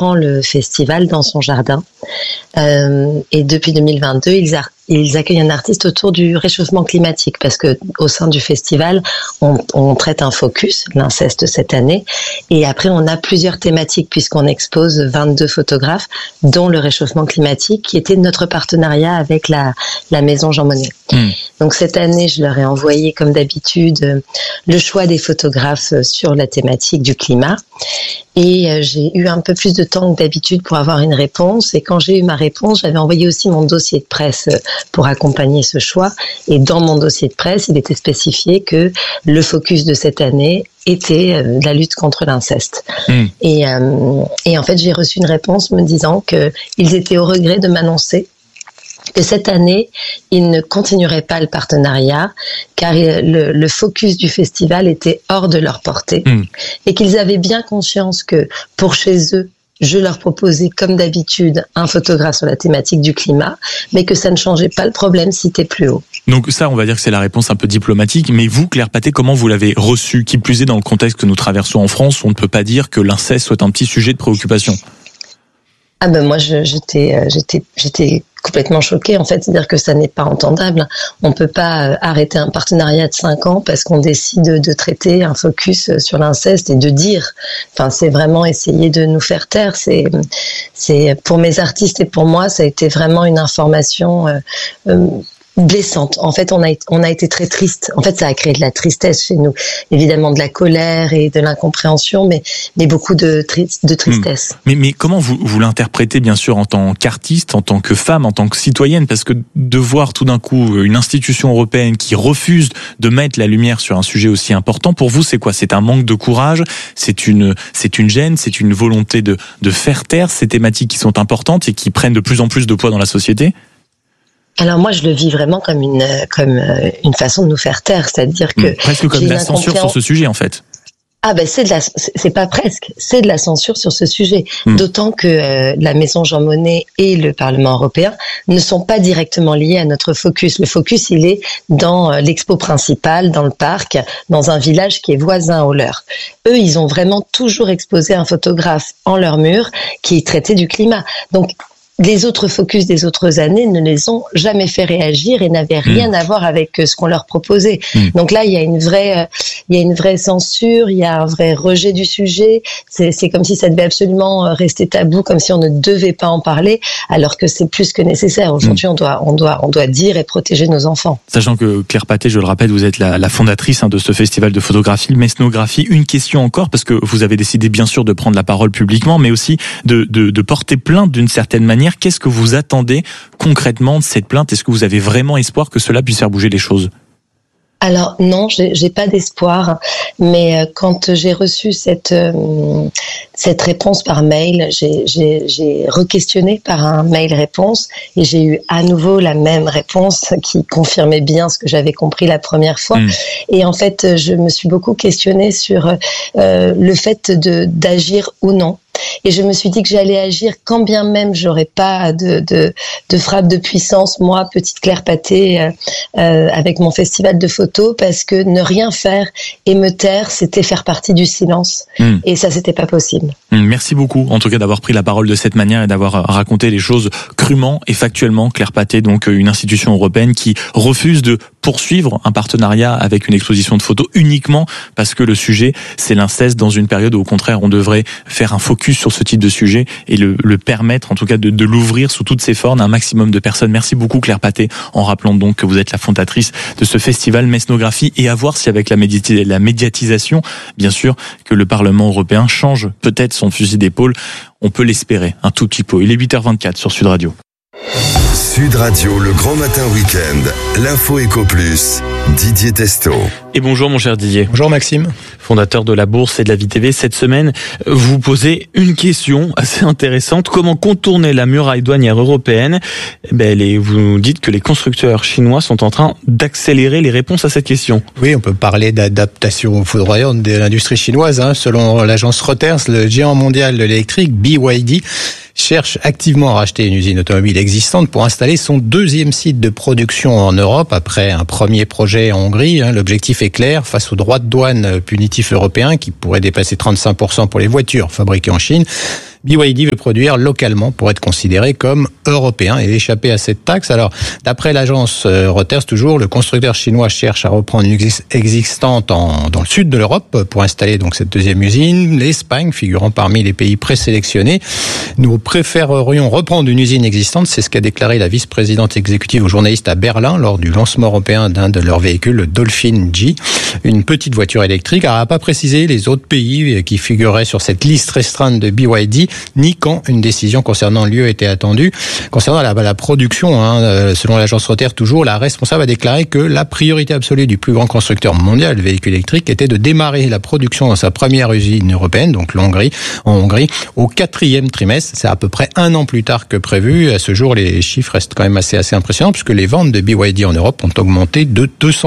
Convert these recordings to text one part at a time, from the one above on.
durant le festival dans son jardin. Et depuis 2022, ils accueillent un artiste autour du réchauffement climatique parce que au sein du festival, on traite un focus, l'inceste cette année, et après on a plusieurs thématiques puisqu'on expose 22 photographes, dont le réchauffement climatique qui était notre partenariat avec la maison Jean Monnet. Donc cette année, je leur ai envoyé comme d'habitude le choix des photographes sur la thématique du climat. Et j'ai eu un peu plus de temps que d'habitude pour avoir une réponse. Et quand j'ai eu ma réponse, j'avais envoyé aussi mon dossier de presse pour accompagner ce choix. Et dans mon dossier de presse, il était spécifié que le focus de cette année était la lutte contre l'inceste. Et en fait, j'ai reçu une réponse me disant qu'ils étaient au regret de m'annoncer que cette année, ils ne continueraient pas le partenariat car le focus du festival était hors de leur portée et qu'ils avaient bien conscience que pour chez eux, je leur proposais comme d'habitude un photographe sur la thématique du climat, mais que ça ne changeait pas le problème cité plus haut. Donc ça, on va dire que c'est la réponse un peu diplomatique, mais vous, Claire Pathé, comment vous l'avez reçu? Qui plus est dans le contexte que nous traversons en France, on ne peut pas dire que l'inceste soit un petit sujet de préoccupation. Ah ben moi j'étais complètement choquée en fait, c'est-à-dire que ça n'est pas entendable. On peut pas arrêter un partenariat de 5 ans parce qu'on décide de traiter un focus sur l'inceste et de dire. Enfin, c'est vraiment essayer de nous faire taire. C'est pour mes artistes et pour moi, ça a été vraiment une information blessante. En fait, on a été très triste. En fait, ça a créé de la tristesse chez nous. Évidemment de la colère et de l'incompréhension, mais beaucoup de tristesse. Mais comment vous l'interprétez, bien sûr, en tant qu'artiste, en tant que femme, en tant que citoyenne? Parce que de voir tout d'un coup une institution européenne qui refuse de mettre la lumière sur un sujet aussi important, pour vous, c'est quoi? C'est un manque de courage? C'est une gêne? C'est une volonté de faire taire ces thématiques qui sont importantes et qui prennent de plus en plus de poids dans la société? Alors moi, je le vis vraiment comme une façon de nous faire taire, c'est-à-dire que presque comme de la censure sur ce sujet, en fait. Ah ben c'est pas presque, c'est de la censure sur ce sujet. D'autant que la maison Jean Monnet et le Parlement européen ne sont pas directement liés à notre focus. Le focus, il est dans l'expo principale, dans le parc, dans un village qui est voisin au leur. Eux, ils ont vraiment toujours exposé un photographe en leur mur qui traitait du climat. Donc les autres focus des autres années ne les ont jamais fait réagir et n'avaient rien à voir avec ce qu'on leur proposait. Donc là, il y a une vraie censure, il y a un vrai rejet du sujet. C'est comme si ça devait absolument rester tabou, comme si on ne devait pas en parler, alors que c'est plus que nécessaire. Aujourd'hui, on doit dire et protéger nos enfants. Sachant que Claire Pathé, je le rappelle, vous êtes la fondatrice de ce festival de photographie, Messnographie. Une question encore, parce que vous avez décidé bien sûr de prendre la parole publiquement, mais aussi de porter plainte d'une certaine manière. Qu'est-ce que vous attendez concrètement de cette plainte? Est-ce que vous avez vraiment espoir que cela puisse faire bouger les choses? Alors non, j'ai pas d'espoir, mais quand j'ai reçu cette réponse par mail, j'ai re-questionné par un mail réponse et j'ai eu à nouveau la même réponse qui confirmait bien ce que j'avais compris la première fois. Et en fait, je me suis beaucoup questionnée sur le fait d'agir ou non. Et je me suis dit que j'allais agir quand bien même j'aurais pas de frappe de puissance, moi, petite Claire Pathé, avec mon festival de photos, parce que ne rien faire et me taire, c'était faire partie du silence. Et ça, c'était pas possible. Merci beaucoup, en tout cas, d'avoir pris la parole de cette manière et d'avoir raconté les choses crûment et factuellement. Claire Pathé, donc une institution européenne qui refuse de poursuivre un partenariat avec une exposition de photos uniquement parce que le sujet, c'est l'inceste, dans une période où, au contraire, on devrait faire un focus sur ce type de sujet et le permettre, en tout cas, de l'ouvrir sous toutes ses formes à un maximum de personnes. Merci beaucoup, Claire Pathé, en rappelant donc que vous êtes la fondatrice de ce festival Messnographie, et à voir si avec la médiatisation, bien sûr, que le Parlement européen change peut-être son fusil d'épaule. On peut l'espérer un tout petit peu. Il est 8h24 sur Sud Radio. Sud Radio, le grand matin week-end, l'info Éco Plus, Didier Testo. Et bonjour mon cher Didier. Bonjour Maxime. Fondateur de la Bourse et de la Vie TV. Cette semaine, vous posez une question assez intéressante. Comment contourner la muraille douanière européenne? Vous nous dites que les constructeurs chinois sont en train d'accélérer les réponses à cette question. Oui, on peut parler d'adaptation foudroyante de l'industrie chinoise. Selon l'agence Reuters, le géant mondial de l'électrique, BYD, cherche activement à racheter une usine automobile existante pour installer son deuxième site de production en Europe après un premier projet en Hongrie. L'objectif est clair, face aux droits de douane punitifs européens qui pourraient dépasser 35% pour les voitures fabriquées en Chine. BYD veut produire localement pour être considéré comme européen et échapper à cette taxe. Alors, d'après l'agence Reuters, toujours, le constructeur chinois cherche à reprendre une existante dans le sud de l'Europe pour installer donc cette deuxième usine. L'Espagne, figurant parmi les pays présélectionnés, nous préférerions reprendre une usine existante. C'est ce qu'a déclaré la vice-présidente exécutive aux journalistes à Berlin lors du lancement européen d'un de leurs véhicules, le Dolphin G, une petite voiture électrique. Elle n'a pas précisé les autres pays qui figuraient sur cette liste restreinte de BYD, ni quand une décision concernant le lieu était attendue. Concernant la production, selon l'agence Reuters, toujours, la responsable a déclaré que la priorité absolue du plus grand constructeur mondial de véhicules électriques était de démarrer la production dans sa première usine européenne, donc en Hongrie, au 4e trimestre. C'est à peu près 1 an plus tard que prévu. À ce jour, les chiffres restent quand même assez impressionnants puisque les ventes de BYD en Europe ont augmenté de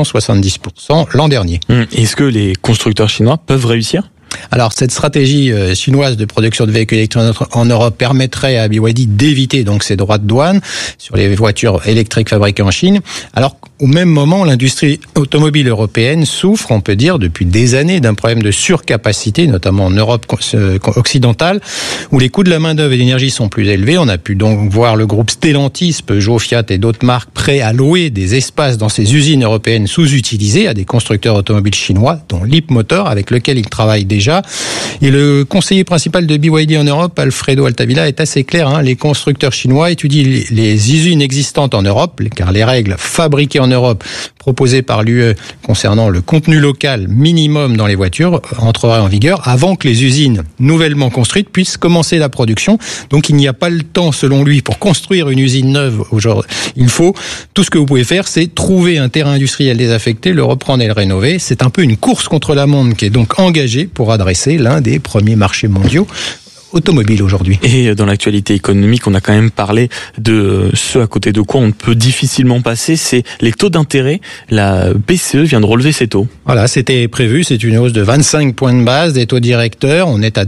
270% l'an dernier. Est-ce que les constructeurs chinois peuvent réussir ? Alors, cette stratégie chinoise de production de véhicules électriques en Europe permettrait à BYD d'éviter donc ces droits de douane sur les voitures électriques fabriquées en Chine. Alors, au même moment, l'industrie automobile européenne souffre, on peut dire, depuis des années d'un problème de surcapacité, notamment en Europe occidentale, où les coûts de la main-d'œuvre et d'énergie sont plus élevés. On a pu donc voir le groupe Stellantis, Peugeot, Fiat et d'autres marques prêts à louer des espaces dans ces usines européennes sous-utilisées à des constructeurs automobiles chinois, dont Leapmotor, avec lequel ils travaillent déjà. Et le conseiller principal de BYD en Europe, Alfredo Altavilla, est assez clair. Les constructeurs chinois étudient les usines existantes en Europe, car les règles fabriquées en Europe proposées par l'UE concernant le contenu local minimum dans les voitures entreraient en vigueur avant que les usines nouvellement construites puissent commencer la production. Donc il n'y a pas le temps, selon lui, pour construire une usine neuve aujourd'hui. Tout ce que vous pouvez faire, c'est trouver un terrain industriel désaffecté, le reprendre et le rénover. C'est un peu une course contre la montre qui est donc engagée pour adresser l'un des premiers marchés mondiaux automobile aujourd'hui. Et dans l'actualité économique, on a quand même parlé de ce à côté de quoi on peut difficilement passer, c'est les taux d'intérêt. La BCE vient de relever ses taux. Voilà, c'était prévu, c'est une hausse de 25 points de base des taux directeurs, on est à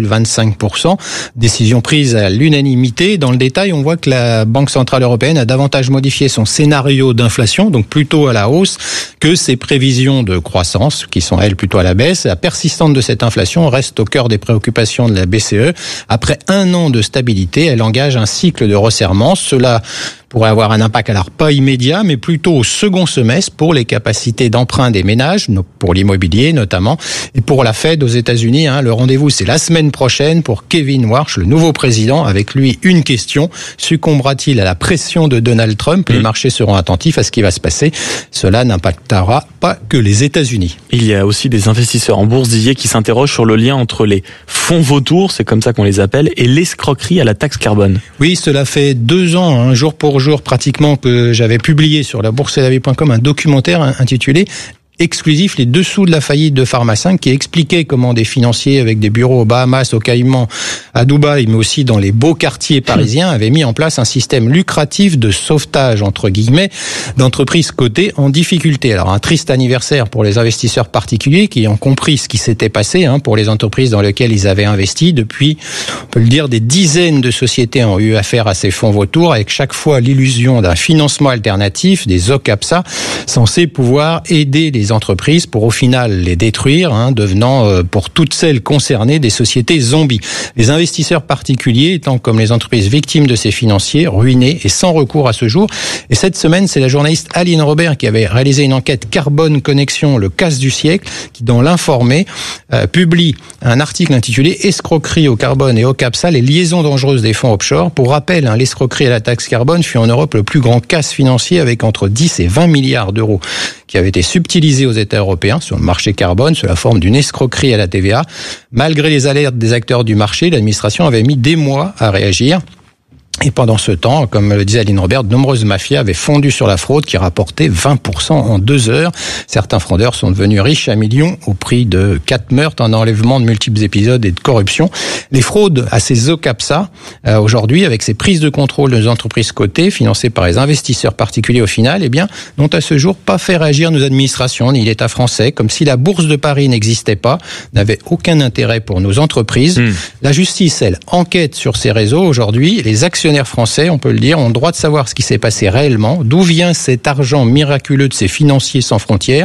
2,25%, décision prise à l'unanimité. Dans le détail, on voit que la Banque Centrale Européenne a davantage modifié son scénario d'inflation, donc plutôt à la hausse, que ses prévisions de croissance, qui sont elles plutôt à la baisse. La persistance de cette inflation reste au cœur des préoccupations de la BCE. Après 1 an de stabilité, elle engage un cycle de resserrement. Cela pourrait avoir un impact, alors pas immédiat, mais plutôt au second semestre pour les capacités d'emprunt des ménages, pour l'immobilier notamment, et pour la Fed aux États-Unis. Le rendez-vous, c'est la semaine prochaine pour Kevin Warsh, le nouveau président. Avec lui, une question: succombera-t-il à la pression de Donald Trump ? Les marchés seront attentifs à ce qui va se passer. Cela n'impactera pas que les États-Unis. Il y a aussi des investisseurs en bourse d'IA qui s'interrogent sur le lien entre les fonds vautours, c'est comme ça qu'on les appelle, et l'escroquerie à la taxe carbone. Oui, cela fait 2 ans, jour pour jour pratiquement, que j'avais publié sur la bourse-et-la-vie.com un documentaire intitulé exclusif, les dessous de la faillite de Pharma5, qui expliquait comment des financiers avec des bureaux aux Bahamas, aux Caïmans, à Dubaï, mais aussi dans les beaux quartiers parisiens, avaient mis en place un système lucratif de sauvetage, entre guillemets, d'entreprises cotées en difficulté. Alors, un triste anniversaire pour les investisseurs particuliers qui ont compris ce qui s'était passé pour les entreprises dans lesquelles ils avaient investi. Depuis, on peut le dire, des dizaines de sociétés ont eu affaire à ces fonds vautours, avec chaque fois l'illusion d'un financement alternatif, des OCAPSA, censés pouvoir aider les entreprises pour au final les détruire, devenant pour toutes celles concernées des sociétés zombies. Les investisseurs particuliers étant comme les entreprises victimes de ces financiers, ruinés et sans recours à ce jour. Et cette semaine, c'est la journaliste Aline Robert qui avait réalisé une enquête Carbone Connexion, le casse du siècle, qui dans l'Informé publie un article intitulé Escroquerie au carbone et au CAPSA, les liaisons dangereuses des fonds offshore. Pour rappel, l'escroquerie à la taxe carbone fut en Europe le plus grand casse financier avec entre 10 et 20 milliards d'euros qui avait été subtilisé aux États européens sur le marché carbone sous la forme d'une escroquerie à la TVA. Malgré les alertes des acteurs du marché, l'administration avait mis des mois à réagir. Et pendant ce temps, comme le disait Aline Robert, de nombreuses mafias avaient fondu sur la fraude qui rapportait 20% en 2 heures. Certains fraudeurs sont devenus riches à millions au prix de 4 meurtres, un enlèvement de multiples épisodes et de corruption. Les fraudes à ces OCAPSA, aujourd'hui, avec ces prises de contrôle de nos entreprises cotées, financées par les investisseurs particuliers au final, n'ont à ce jour pas fait réagir nos administrations ni l'État français, comme si la bourse de Paris n'existait pas, n'avait aucun intérêt pour nos entreprises. La justice, elle, enquête sur ces réseaux aujourd'hui. Les actionnaires français, on peut le dire, ont le droit de savoir ce qui s'est passé réellement, d'où vient cet argent miraculeux de ces financiers sans frontières,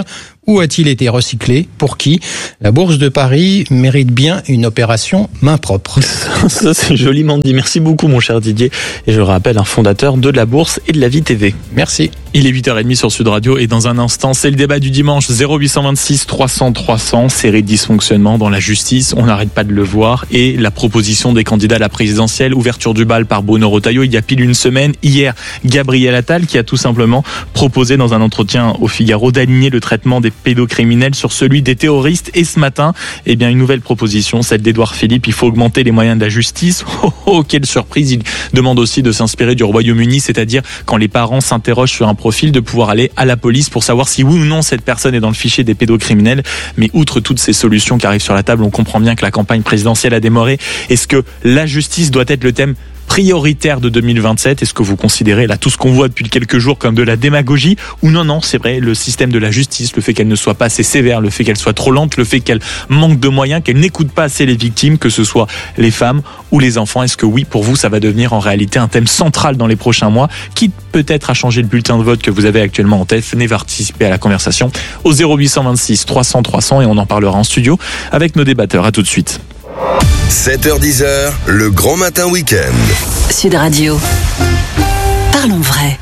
Où a-t-il été recyclé? Pour qui? La Bourse de Paris mérite bien une opération main propre. Ça, c'est joliment dit. Merci beaucoup, mon cher Didier. Et je rappelle, un fondateur de la Bourse et de la Vie TV. Merci. Il est 8h30 sur Sud Radio et dans un instant, c'est le débat du dimanche. 0826 300 300, série de dysfonctionnements dans la justice. On n'arrête pas de le voir. Et la proposition des candidats à la présidentielle, ouverture du bal par Bruno Retailleau il y a pile une semaine. Hier, Gabriel Attal qui a tout simplement proposé dans un entretien au Figaro d'aligner le traitement des pédocriminels sur celui des terroristes. Et ce matin, eh bien, une nouvelle proposition, celle d'Édouard Philippe. Il faut augmenter les moyens de la justice. Oh, quelle surprise. Il demande aussi de s'inspirer du Royaume-Uni, c'est-à-dire quand les parents s'interrogent sur un profil, de pouvoir aller à la police pour savoir si oui ou non cette personne est dans le fichier des pédocriminels. Mais outre toutes ces solutions qui arrivent sur la table, on comprend bien que la campagne présidentielle a démarré. Est-ce que la justice doit être le thème prioritaire de 2027? Est-ce que vous considérez là tout ce qu'on voit depuis quelques jours comme de la démagogie? Ou non, c'est vrai, le système de la justice, le fait qu'elle ne soit pas assez sévère, le fait qu'elle soit trop lente, le fait qu'elle manque de moyens, qu'elle n'écoute pas assez les victimes, que ce soit les femmes ou les enfants, est-ce que oui, pour vous, ça va devenir en réalité un thème central dans les prochains mois, quitte peut-être à changer le bulletin de vote que vous avez actuellement en tête? Venez participer à la conversation au 0826 300 300 et on en parlera en studio avec nos débatteurs. À tout de suite. 7h-10h, le grand matin week-end. Sud Radio. Parlons vrai.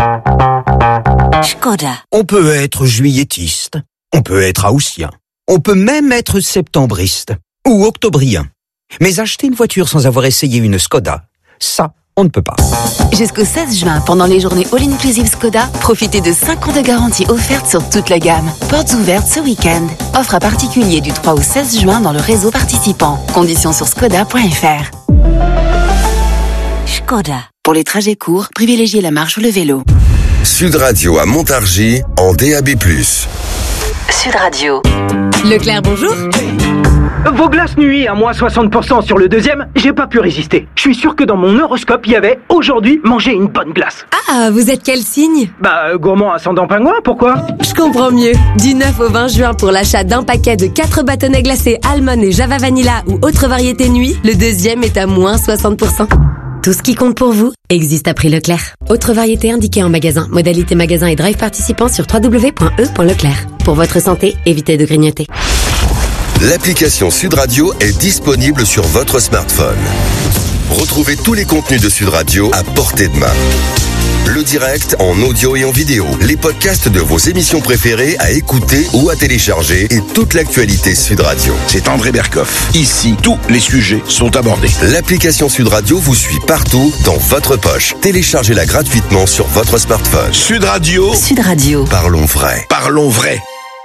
Škoda. On peut être juilletiste, on peut être haussien, on peut même être septembriste ou octobrien. Mais acheter une voiture sans avoir essayé une Škoda, ça, on ne peut pas. Jusqu'au 16 juin, pendant les journées All-Inclusive Škoda, profitez de 5 ans de garantie offerte sur toute la gamme. Portes ouvertes ce week-end. Offre à particulier du 3 au 16 juin dans le réseau participant. Conditions sur skoda.fr. Škoda. Pour les trajets courts, privilégiez la marche ou le vélo. Sud Radio à Montargis en DAB+. Sud Radio. Leclerc, bonjour. Vos glaces nuit à moins 60% sur le deuxième, j'ai pas pu résister. Je suis sûr que dans mon horoscope, il y avait « Aujourd'hui, manger une bonne glace ». Ah, vous êtes quel signe? Gourmand ascendant pingouin, pourquoi? Je comprends mieux. Du 9 au 20 juin, pour l'achat d'un paquet de 4 bâtonnets glacés Almond et Java Vanilla ou autre variété nuit, le deuxième est à moins 60%. Tout ce qui compte pour vous existe à prix Leclerc. Autre variété indiquée en magasin. Modalité magasin et drive participant sur www.e.leclerc. Pour votre santé, évitez de grignoter. L'application Sud Radio est disponible sur votre smartphone. Retrouvez tous les contenus de Sud Radio à portée de main. Le direct en audio et en vidéo, les podcasts de vos émissions préférées à écouter ou à télécharger et toute l'actualité Sud Radio. C'est André Berkoff. Ici, tous les sujets sont abordés. L'application Sud Radio vous suit partout dans votre poche. Téléchargez-la gratuitement sur votre smartphone. Sud Radio. Sud Radio. Parlons vrai. Parlons vrai.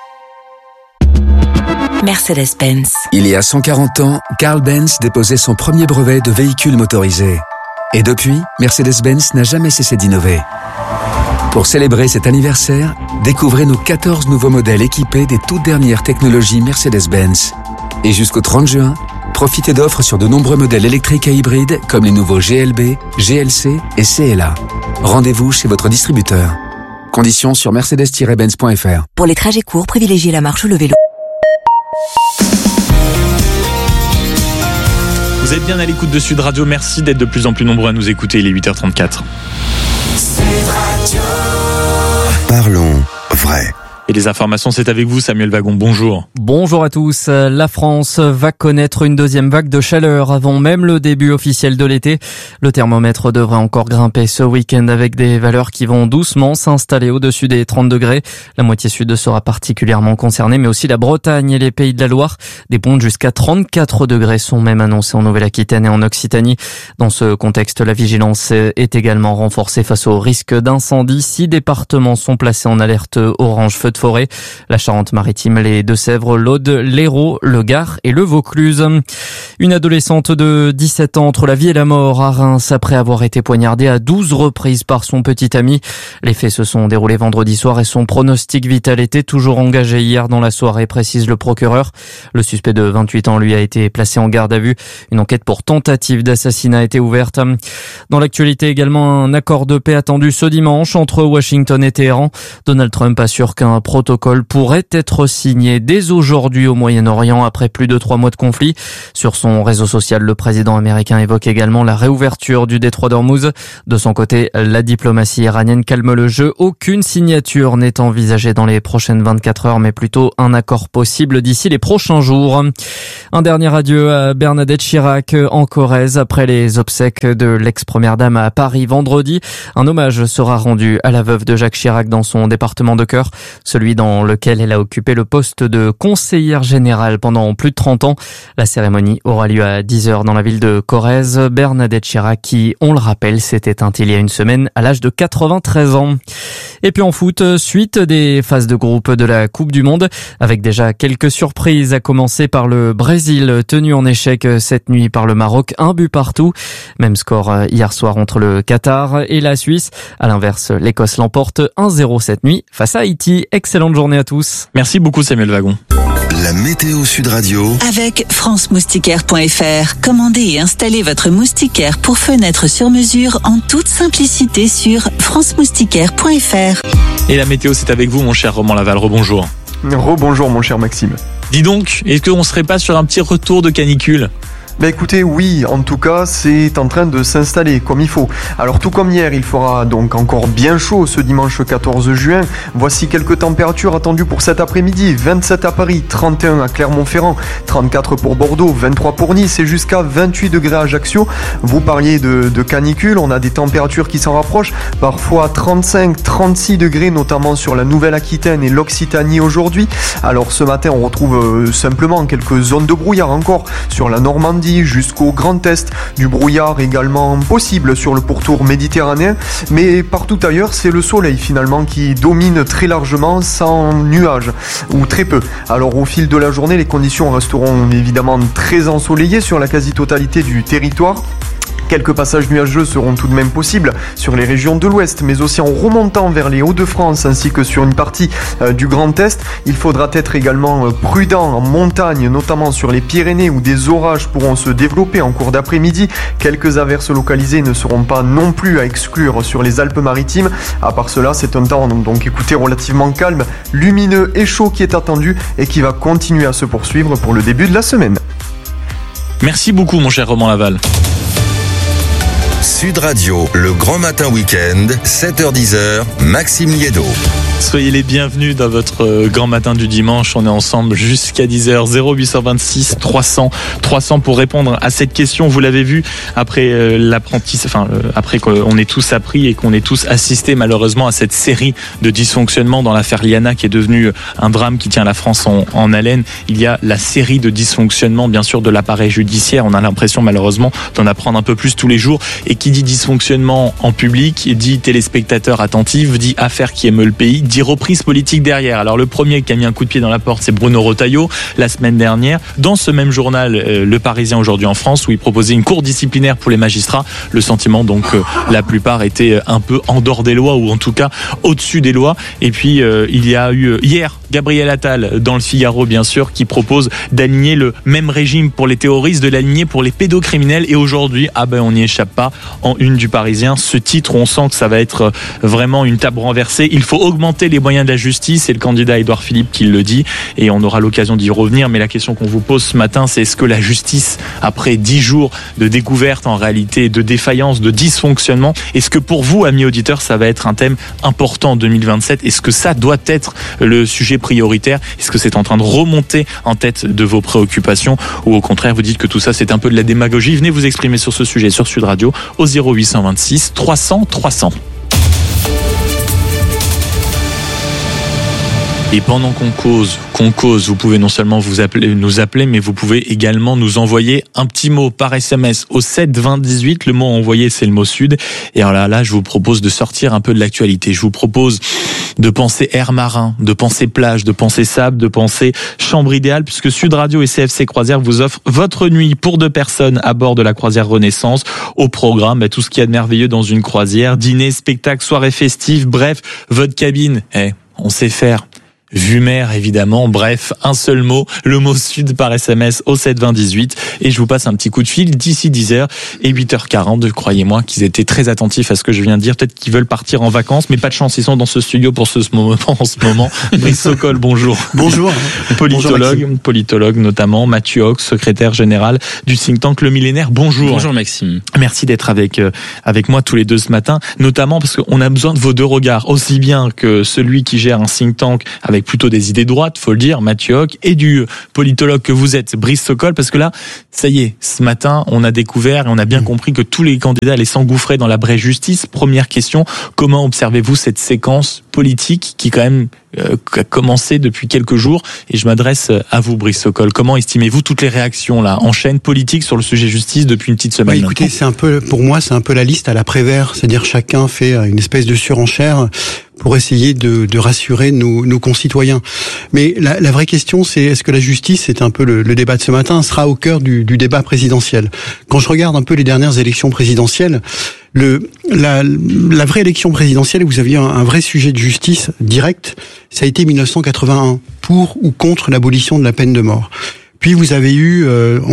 Mercedes-Benz. Il y a 140 ans, Carl Benz déposait son premier brevet de véhicule motorisé. Et depuis, Mercedes-Benz n'a jamais cessé d'innover. Pour célébrer cet anniversaire, découvrez nos 14 nouveaux modèles équipés des toutes dernières technologies Mercedes-Benz. Et jusqu'au 30 juin, profitez d'offres sur de nombreux modèles électriques et hybrides comme les nouveaux GLB, GLC et CLA. Rendez-vous chez votre distributeur. Conditions sur mercedes-benz.fr. Pour les trajets courts, privilégiez la marche ou le vélo. Vous êtes bien à l'écoute de Sud Radio, merci d'être de plus en plus nombreux à nous écouter, il est 8h34. Parlons vrai. Et les informations, c'est avec vous, Samuel Wagon. Bonjour. Bonjour à tous. La France va connaître une deuxième vague de chaleur avant même le début officiel de l'été. Le thermomètre devrait encore grimper ce week-end avec des valeurs qui vont doucement s'installer au-dessus des 30 degrés. La moitié sud sera particulièrement concernée, mais aussi la Bretagne et les Pays de la Loire. Des pontes jusqu'à 34 degrés sont même annoncés en Nouvelle-Aquitaine et en Occitanie. Dans ce contexte, la vigilance est également renforcée face au risque d'incendie. 6 départements sont placés en alerte orange feu de forêt. La Charente-Maritime, les Deux-Sèvres, l'Aude, l'Hérault, le Gard et le Vaucluse. Une adolescente de 17 ans entre la vie et la mort à Reims après avoir été poignardée à 12 reprises par son petit ami. Les faits se sont déroulés vendredi soir et son pronostic vital était toujours engagé hier dans la soirée, précise le procureur. Le suspect de 28 ans lui a été placé en garde à vue. Une enquête pour tentative d'assassinat a été ouverte. Dans l'actualité également, un accord de paix attendu ce dimanche entre Washington et Téhéran. Donald Trump assure qu'un protocole pourrait être signé dès aujourd'hui au Moyen-Orient après plus de 3 mois de conflit. Sur son réseau social, le président américain évoque également la réouverture du détroit d'Ormuz. De son côté, la diplomatie iranienne calme le jeu. Aucune signature n'est envisagée dans les prochaines 24 heures, mais plutôt un accord possible d'ici les prochains jours. Un dernier adieu à Bernadette Chirac en Corrèze après les obsèques de l'ex-première dame à Paris vendredi. Un hommage sera rendu à la veuve de Jacques Chirac dans son département de cœur, celui dans lequel elle a occupé le poste de conseillère générale pendant plus de 30 ans. La cérémonie aura lieu à 10h dans la ville de Corrèze. Bernadette Chirac qui, on le rappelle, s'est éteinte il y a une semaine à l'âge de 93 ans. Et puis en foot, suite des phases de groupe de la Coupe du Monde, avec déjà quelques surprises, à commencer par le Brésil, tenu en échec cette nuit par le Maroc, 1 but partout. Même score hier soir entre le Qatar et la Suisse. À l'inverse, l'Écosse l'emporte 1-0 cette nuit face à Haïti. Excellente journée à tous. Merci beaucoup Samuel Wagon. La météo Sud Radio avec francemoustiquaire.fr. Commandez et installez votre moustiquaire pour fenêtre sur mesure en toute simplicité sur francemoustiquaire.fr. Et la météo, c'est avec vous, mon cher Roman Laval. Rebonjour. Rebonjour, mon cher Maxime. Dis donc, est-ce qu'on serait pas sur un petit retour de canicule ? Écoutez, oui, en tout cas, c'est en train de s'installer comme il faut. Alors tout comme hier, il fera donc encore bien chaud ce dimanche 14 juin. Voici quelques températures attendues pour cet après-midi. 27 à Paris, 31 à Clermont-Ferrand, 34 pour Bordeaux, 23 pour Nice et jusqu'à 28 degrés à Ajaccio. Vous parliez de canicule, on a des températures qui s'en rapprochent, parfois 35, 36 degrés, notamment sur la Nouvelle-Aquitaine et l'Occitanie aujourd'hui. Alors ce matin, on retrouve simplement quelques zones de brouillard encore sur la Normandie, jusqu'au Grand Est, du brouillard également possible sur le pourtour méditerranéen, mais partout ailleurs c'est le soleil finalement qui domine très largement sans nuages ou très peu. Alors au fil de la journée, les conditions resteront évidemment très ensoleillées sur la quasi-totalité du territoire. Quelques passages nuageux seront tout de même possibles sur les régions de l'Ouest, mais aussi en remontant vers les Hauts-de-France ainsi que sur une partie du Grand Est. Il faudra être également prudent en montagne, notamment sur les Pyrénées où des orages pourront se développer en cours d'après-midi. Quelques averses localisées ne seront pas non plus à exclure sur les Alpes-Maritimes. À part cela, c'est un temps donc écoutez relativement calme, lumineux et chaud qui est attendu et qui va continuer à se poursuivre pour le début de la semaine. Merci beaucoup mon cher Roman Laval. Sud Radio, le grand matin week-end, 7h-10h, Maxime Liédo. Soyez les bienvenus dans votre grand matin du dimanche. On est ensemble jusqu'à 10h. 0826 300 300 pour répondre à cette question. Vous l'avez vu après après qu'on ait tous appris et qu'on ait tous assisté malheureusement à cette série de dysfonctionnements dans l'affaire Liana qui est devenue un drame qui tient la France en haleine. Il y a la série de dysfonctionnements bien sûr de l'appareil judiciaire. On a l'impression malheureusement d'en apprendre un peu plus tous les jours. Et qui dit dysfonctionnement en public, dit téléspectateurs attentifs, dit affaire qui émeut le pays, dit reprise politique derrière. Alors le premier qui a mis un coup de pied dans la porte, c'est Bruno Retailleau, la semaine dernière, dans ce même journal, Le Parisien aujourd'hui en France, où il proposait une cour disciplinaire pour les magistrats. Le sentiment donc la plupart étaient un peu en dehors des lois, ou en tout cas au-dessus des lois. Et puis il y a eu hier Gabriel Attal dans le Figaro bien sûr, qui propose d'aligner le même régime pour les terroristes, de l'aligner pour les pédocriminels. Et aujourd'hui, on n'y échappe pas, en une du Parisien, ce titre où on sent que ça va être vraiment une table renversée. Il faut augmenter les moyens de la justice, c'est le candidat Édouard Philippe qui le dit, et on aura l'occasion d'y revenir. Mais la question qu'on vous pose ce matin, c'est est-ce que la justice, après 10 jours de découverte en réalité, de défaillance, de dysfonctionnement, est-ce que pour vous, amis auditeurs, ça va être un thème important en 2027? Est-ce que ça doit être le sujet prioritaire? Est-ce que c'est en train de remonter en tête de vos préoccupations, ou au contraire vous dites que tout ça c'est un peu de la démagogie? Venez vous exprimer sur ce sujet sur Sud Radio au 0826 300 300. Et pendant qu'on cause, vous pouvez non seulement nous appeler, mais vous pouvez également nous envoyer un petit mot par SMS au 7 20 18. Le mot envoyé, c'est le mot Sud. Et alors là, je vous propose de sortir un peu de l'actualité. Je vous propose de penser air marin, de penser plage, de penser sable, de penser chambre idéale, puisque Sud Radio et CFC Croisière vous offrent votre nuit pour 2 personnes à bord de la croisière Renaissance. Au programme, tout ce qu'il y a de merveilleux dans une croisière, dîner, spectacle, soirée festive, bref, votre cabine. On sait faire. Vumer, évidemment. Bref, un seul mot, le mot sud par SMS au 72018. Et je vous passe un petit coup de fil d'ici 10h et 8h40. Croyez-moi qu'ils étaient très attentifs à ce que je viens de dire. Peut-être qu'ils veulent partir en vacances, mais pas de chance, ils sont dans ce studio pour ce moment, en ce moment. Brice Sokol, bonjour. Bonjour. Politologue notamment. Mathieu Hox, secrétaire général du think tank Le Millénaire. Bonjour. Bonjour Maxime. Merci d'être avec moi tous les deux ce matin, notamment parce qu'on a besoin de vos deux regards, aussi bien que celui qui gère un think tank avec plutôt des idées droites, faut le dire, Mathieu Hoc, et du politologue que vous êtes, Brice Sokol, parce que là, ça y est, ce matin, on a découvert et on a bien compris que tous les candidats allaient s'engouffrer dans la brèche justice. Première question, comment observez-vous cette séquence politique qui quand même a commencé depuis quelques jours? Et je m'adresse à vous, Brice Sokol. Comment estimez-vous toutes les réactions là en chaîne politique sur le sujet justice depuis une petite semaine? Écoutez, c'est un peu, pour moi, c'est un peu la liste à la Prévert, c'est-à-dire chacun fait une espèce de surenchère pour essayer de rassurer nos concitoyens. Mais la vraie question, c'est est-ce que la justice, c'est un peu le débat de ce matin, sera au cœur du débat présidentiel. Quand je regarde un peu les dernières élections présidentielles, la vraie élection présidentielle où vous aviez un vrai sujet de justice direct, ça a été 1981, pour ou contre l'abolition de la peine de mort. Puis vous avez eu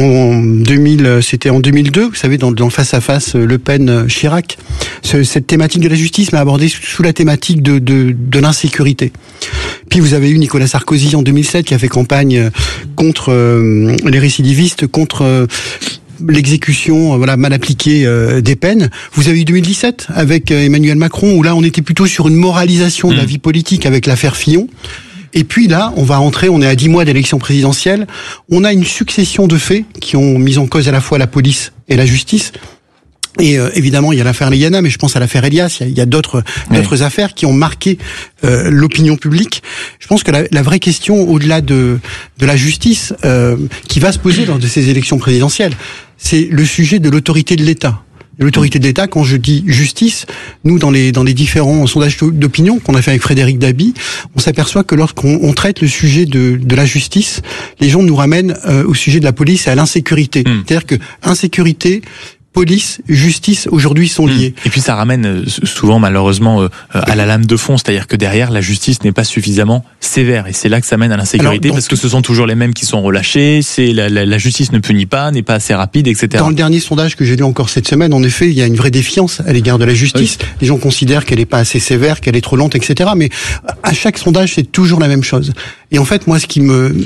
c'était en 2002, vous savez, dans le face-à-face Le Pen-Chirac, cette thématique de la justice m'a abordé sous la thématique de l'insécurité. Puis vous avez eu Nicolas Sarkozy en 2007 qui a fait campagne contre les récidivistes, contre l'exécution mal appliquée des peines. Vous avez eu 2017 avec Emmanuel Macron, où là on était plutôt sur une moralisation de la vie politique avec l'affaire Fillon. Et puis là, on est à 10 mois d'élection présidentielle, on a une succession de faits qui ont mis en cause à la fois la police et la justice. Et évidemment, il y a l'affaire Eliana, mais je pense à l'affaire Elias, il y a d'autres affaires qui ont marqué l'opinion publique. Je pense que la vraie question, au-delà de la justice, qui va se poser lors de ces élections présidentielles, c'est le sujet de l'autorité de l'État. L'autorité de l'État, quand je dis justice, nous, dans les différents sondages d'opinion qu'on a fait avec Frédéric Dabi, on s'aperçoit que lorsqu'on traite le sujet de la justice, les gens nous ramènent au sujet de la police et à l'insécurité. C'est-à-dire que insécurité, police, justice, aujourd'hui sont liés. Et puis ça ramène souvent malheureusement à la lame de fond, c'est-à-dire que derrière la justice n'est pas suffisamment sévère, et c'est là que ça mène à l'insécurité. Parce que ce sont toujours les mêmes qui sont relâchés, c'est la justice ne punit pas, n'est pas assez rapide, etc. Dans le dernier sondage que j'ai lu encore cette semaine, en effet, il y a une vraie défiance à l'égard de la justice. Oui. Les gens considèrent qu'elle n'est pas assez sévère, qu'elle est trop lente, etc. Mais à chaque sondage, c'est toujours la même chose. Et en fait, moi, ce qui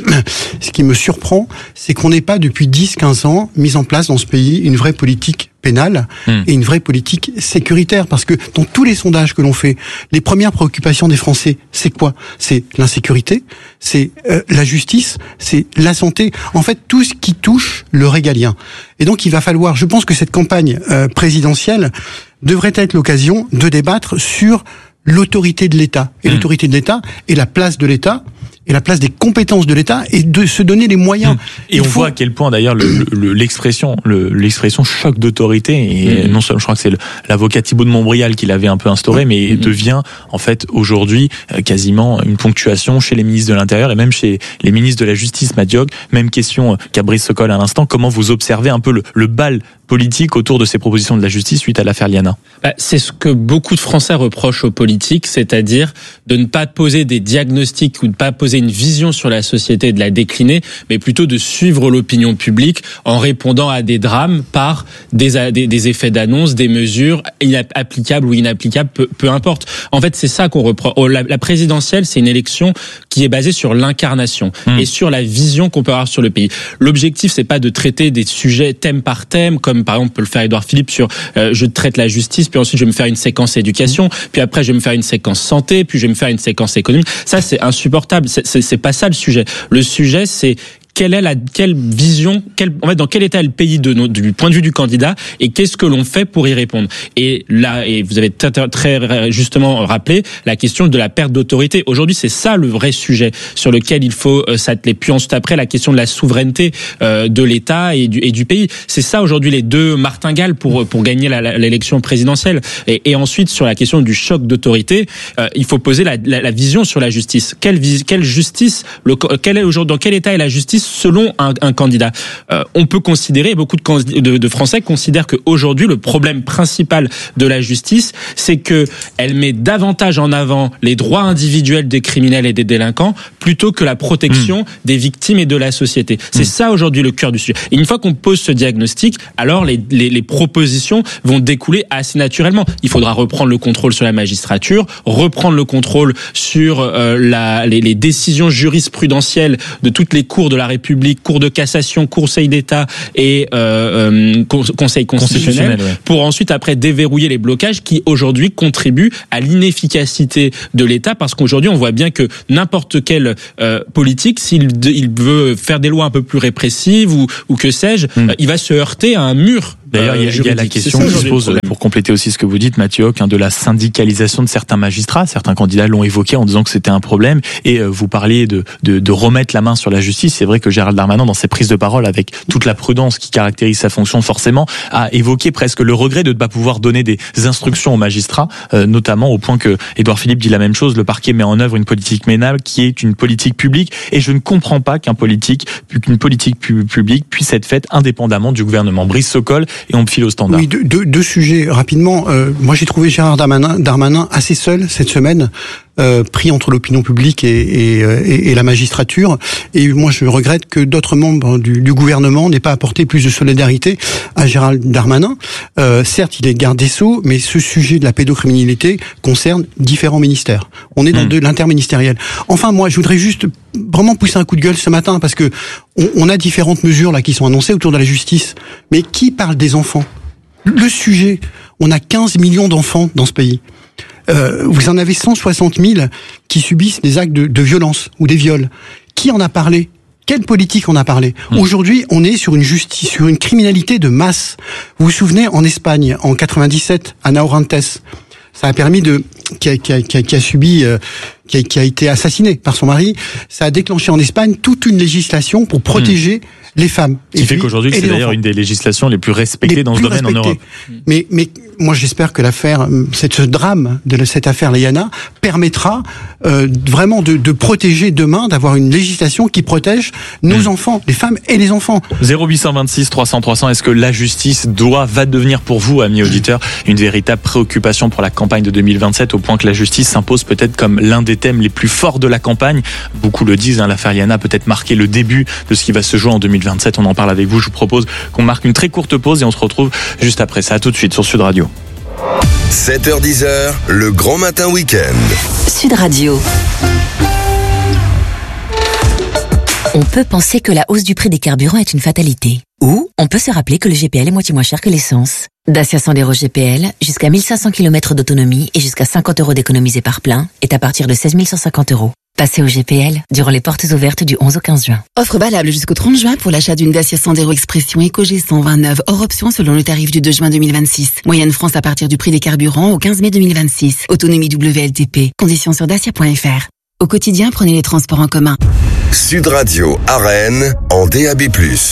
me surprend, c'est qu'on n'ait pas depuis 10-15 ans mis en place dans ce pays une vraie politique pénale et une vraie politique sécuritaire, parce que dans tous les sondages que l'on fait, les premières préoccupations des Français, c'est quoi? C'est l'insécurité, c'est la justice, c'est la santé, en fait tout ce qui touche le régalien. Et donc il va falloir, je pense que cette campagne présidentielle devrait être l'occasion de débattre sur l'autorité de l'État, et l'autorité de l'État et la place de l'État, et la place des compétences de l'État, et de se donner les moyens. Et on voit à quel point d'ailleurs l'expression choc d'autorité, et non seulement, je crois que c'est l'avocat Thibault de Montbrial qui l'avait un peu instauré, mais devient en fait aujourd'hui quasiment une ponctuation chez les ministres de l'Intérieur et même chez les ministres de la Justice, Mathieu Hoc. Même question qu'à Brice Sokol à l'instant, comment vous observez un peu le bal politique autour de ces propositions de la justice suite à l'affaire Liana? C'est ce que beaucoup de Français reprochent aux politiques, c'est-à-dire de ne pas poser des diagnostics ou de ne pas poser une vision sur la société et de la décliner, mais plutôt de suivre l'opinion publique en répondant à des drames par des effets d'annonce, des mesures applicables ou inapplicables, peu importe. En fait, c'est ça qu'on reproche. La présidentielle, c'est une élection qui est basée sur l'incarnation et sur la vision qu'on peut avoir sur le pays. L'objectif, c'est pas de traiter des sujets thème par thème, comme par exemple peut le faire Édouard Philippe sur je traite la justice, puis ensuite je vais me faire une séquence éducation, puis après je vais me faire une séquence santé, puis je vais me faire une séquence économique. Ça, c'est insupportable. C'est pas ça le sujet. Le sujet, c'est quelle vision, en fait, dans quel état est le pays du point de vue du candidat, et qu'est-ce que l'on fait pour y répondre. Et là, et vous avez très justement rappelé la question de la perte d'autorité. Aujourd'hui, c'est ça le vrai sujet sur lequel il faut s'atteler. Puis ensuite, après, la question de la souveraineté de l'État et du pays. C'est ça aujourd'hui les deux martingales pour gagner l'élection présidentielle. Et ensuite, sur la question du choc d'autorité, il faut poser la vision sur la justice. Quelle justice, dans quel état est la justice justice selon un candidat. On peut considérer, beaucoup de Français considèrent qu'aujourd'hui, le problème principal de la justice, c'est que elle met davantage en avant les droits individuels des criminels et des délinquants plutôt que la protection des victimes et de la société. C'est ça aujourd'hui le cœur du sujet. Et une fois qu'on pose ce diagnostic, alors les propositions vont découler assez naturellement. Il faudra reprendre le contrôle sur la magistrature, reprendre le contrôle sur les décisions jurisprudentielles de toutes les cours de la République, cours de cassation, Conseil d'État et Conseil constitutionnel, pour ensuite après déverrouiller les blocages qui aujourd'hui contribuent à l'inefficacité de l'État, parce qu'aujourd'hui on voit bien que n'importe quel politique, s'il veut faire des lois un peu plus répressives ou que sais-je, il va se heurter à un mur. D'ailleurs, il y a la question qui se pose, pour compléter aussi ce que vous dites, Mathieu Hoc, de la syndicalisation de certains magistrats. Certains candidats l'ont évoqué en disant que c'était un problème. Et vous parliez de remettre la main sur la justice. C'est vrai que Gérald Darmanin, dans ses prises de parole, avec toute la prudence qui caractérise sa fonction forcément, a évoqué presque le regret de ne pas pouvoir donner des instructions aux magistrats, notamment au point que Édouard Philippe dit la même chose. Le parquet met en œuvre une politique pénale qui est une politique publique. Et je ne comprends pas qu'une politique publique puisse être faite indépendamment du gouvernement. Brice Sokol. Et on file au standard. Oui, deux sujets rapidement. Moi, j'ai trouvé Gérald Darmanin assez seul cette semaine, pris entre l'opinion publique et la magistrature. Et moi, je regrette que d'autres membres du gouvernement n'aient pas apporté plus de solidarité à Gérald Darmanin. Certes, il est garde des Sceaux, mais ce sujet de la pédocriminalité concerne différents ministères. On est dans de l'interministériel. Enfin, moi, je voudrais juste vraiment pousser un coup de gueule ce matin, parce que on a différentes mesures là qui sont annoncées autour de la justice. Mais qui parle des enfants ? Le sujet, on a 15 millions d'enfants dans ce pays. Vous en avez 160 000 qui subissent des actes de violence ou des viols. Qui en a parlé ? Quelle politique en a parlé ? Aujourd'hui, on est sur une justice, sur une criminalité de masse. Vous vous souvenez, en Espagne, en 97, Ana Orantes, ça a permis qui a été assassiné par son mari, ça a déclenché en Espagne toute une législation pour protéger les femmes. Ce qui fait qu'aujourd'hui, c'est d'ailleurs une des législations les plus respectées dans ce domaine en Europe. Mais moi, j'espère que ce drame de cette affaire Léana permettra vraiment de protéger demain, d'avoir une législation qui protège nos enfants, les femmes et les enfants. 0826 300 300, est-ce que la justice va devenir pour vous, amis auditeurs, une véritable préoccupation pour la campagne de 2027, au point que la justice s'impose peut-être comme l'un des thèmes les plus forts de la campagne? Beaucoup le disent, l'affaire Léana a peut-être marqué le début de ce qui va se jouer en 2027. On en parle avec vous. Je vous propose qu'on marque une très courte pause et on se retrouve juste après ça. À tout de suite sur Sud Radio. 7h-10h, le grand matin week-end. Sud Radio. On peut penser que la hausse du prix des carburants est une fatalité. Ou on peut se rappeler que le GPL est moitié moins cher que l'essence. Dacia Sandero GPL, jusqu'à 1500 km d'autonomie et jusqu'à 50 € d'économisés par plein, est à partir de 16 150 €. Passez au GPL durant les portes ouvertes du 11 au 15 juin. Offre valable jusqu'au 30 juin pour l'achat d'une Dacia Sandero Expression Eco-G 129 hors option selon le tarif du 2 juin 2026. Moyenne France à partir du prix des carburants au 15 mai 2026. Autonomie WLTP. Conditions sur dacia.fr. Au quotidien, prenez les transports en commun. Sud Radio à Rennes en DAB+.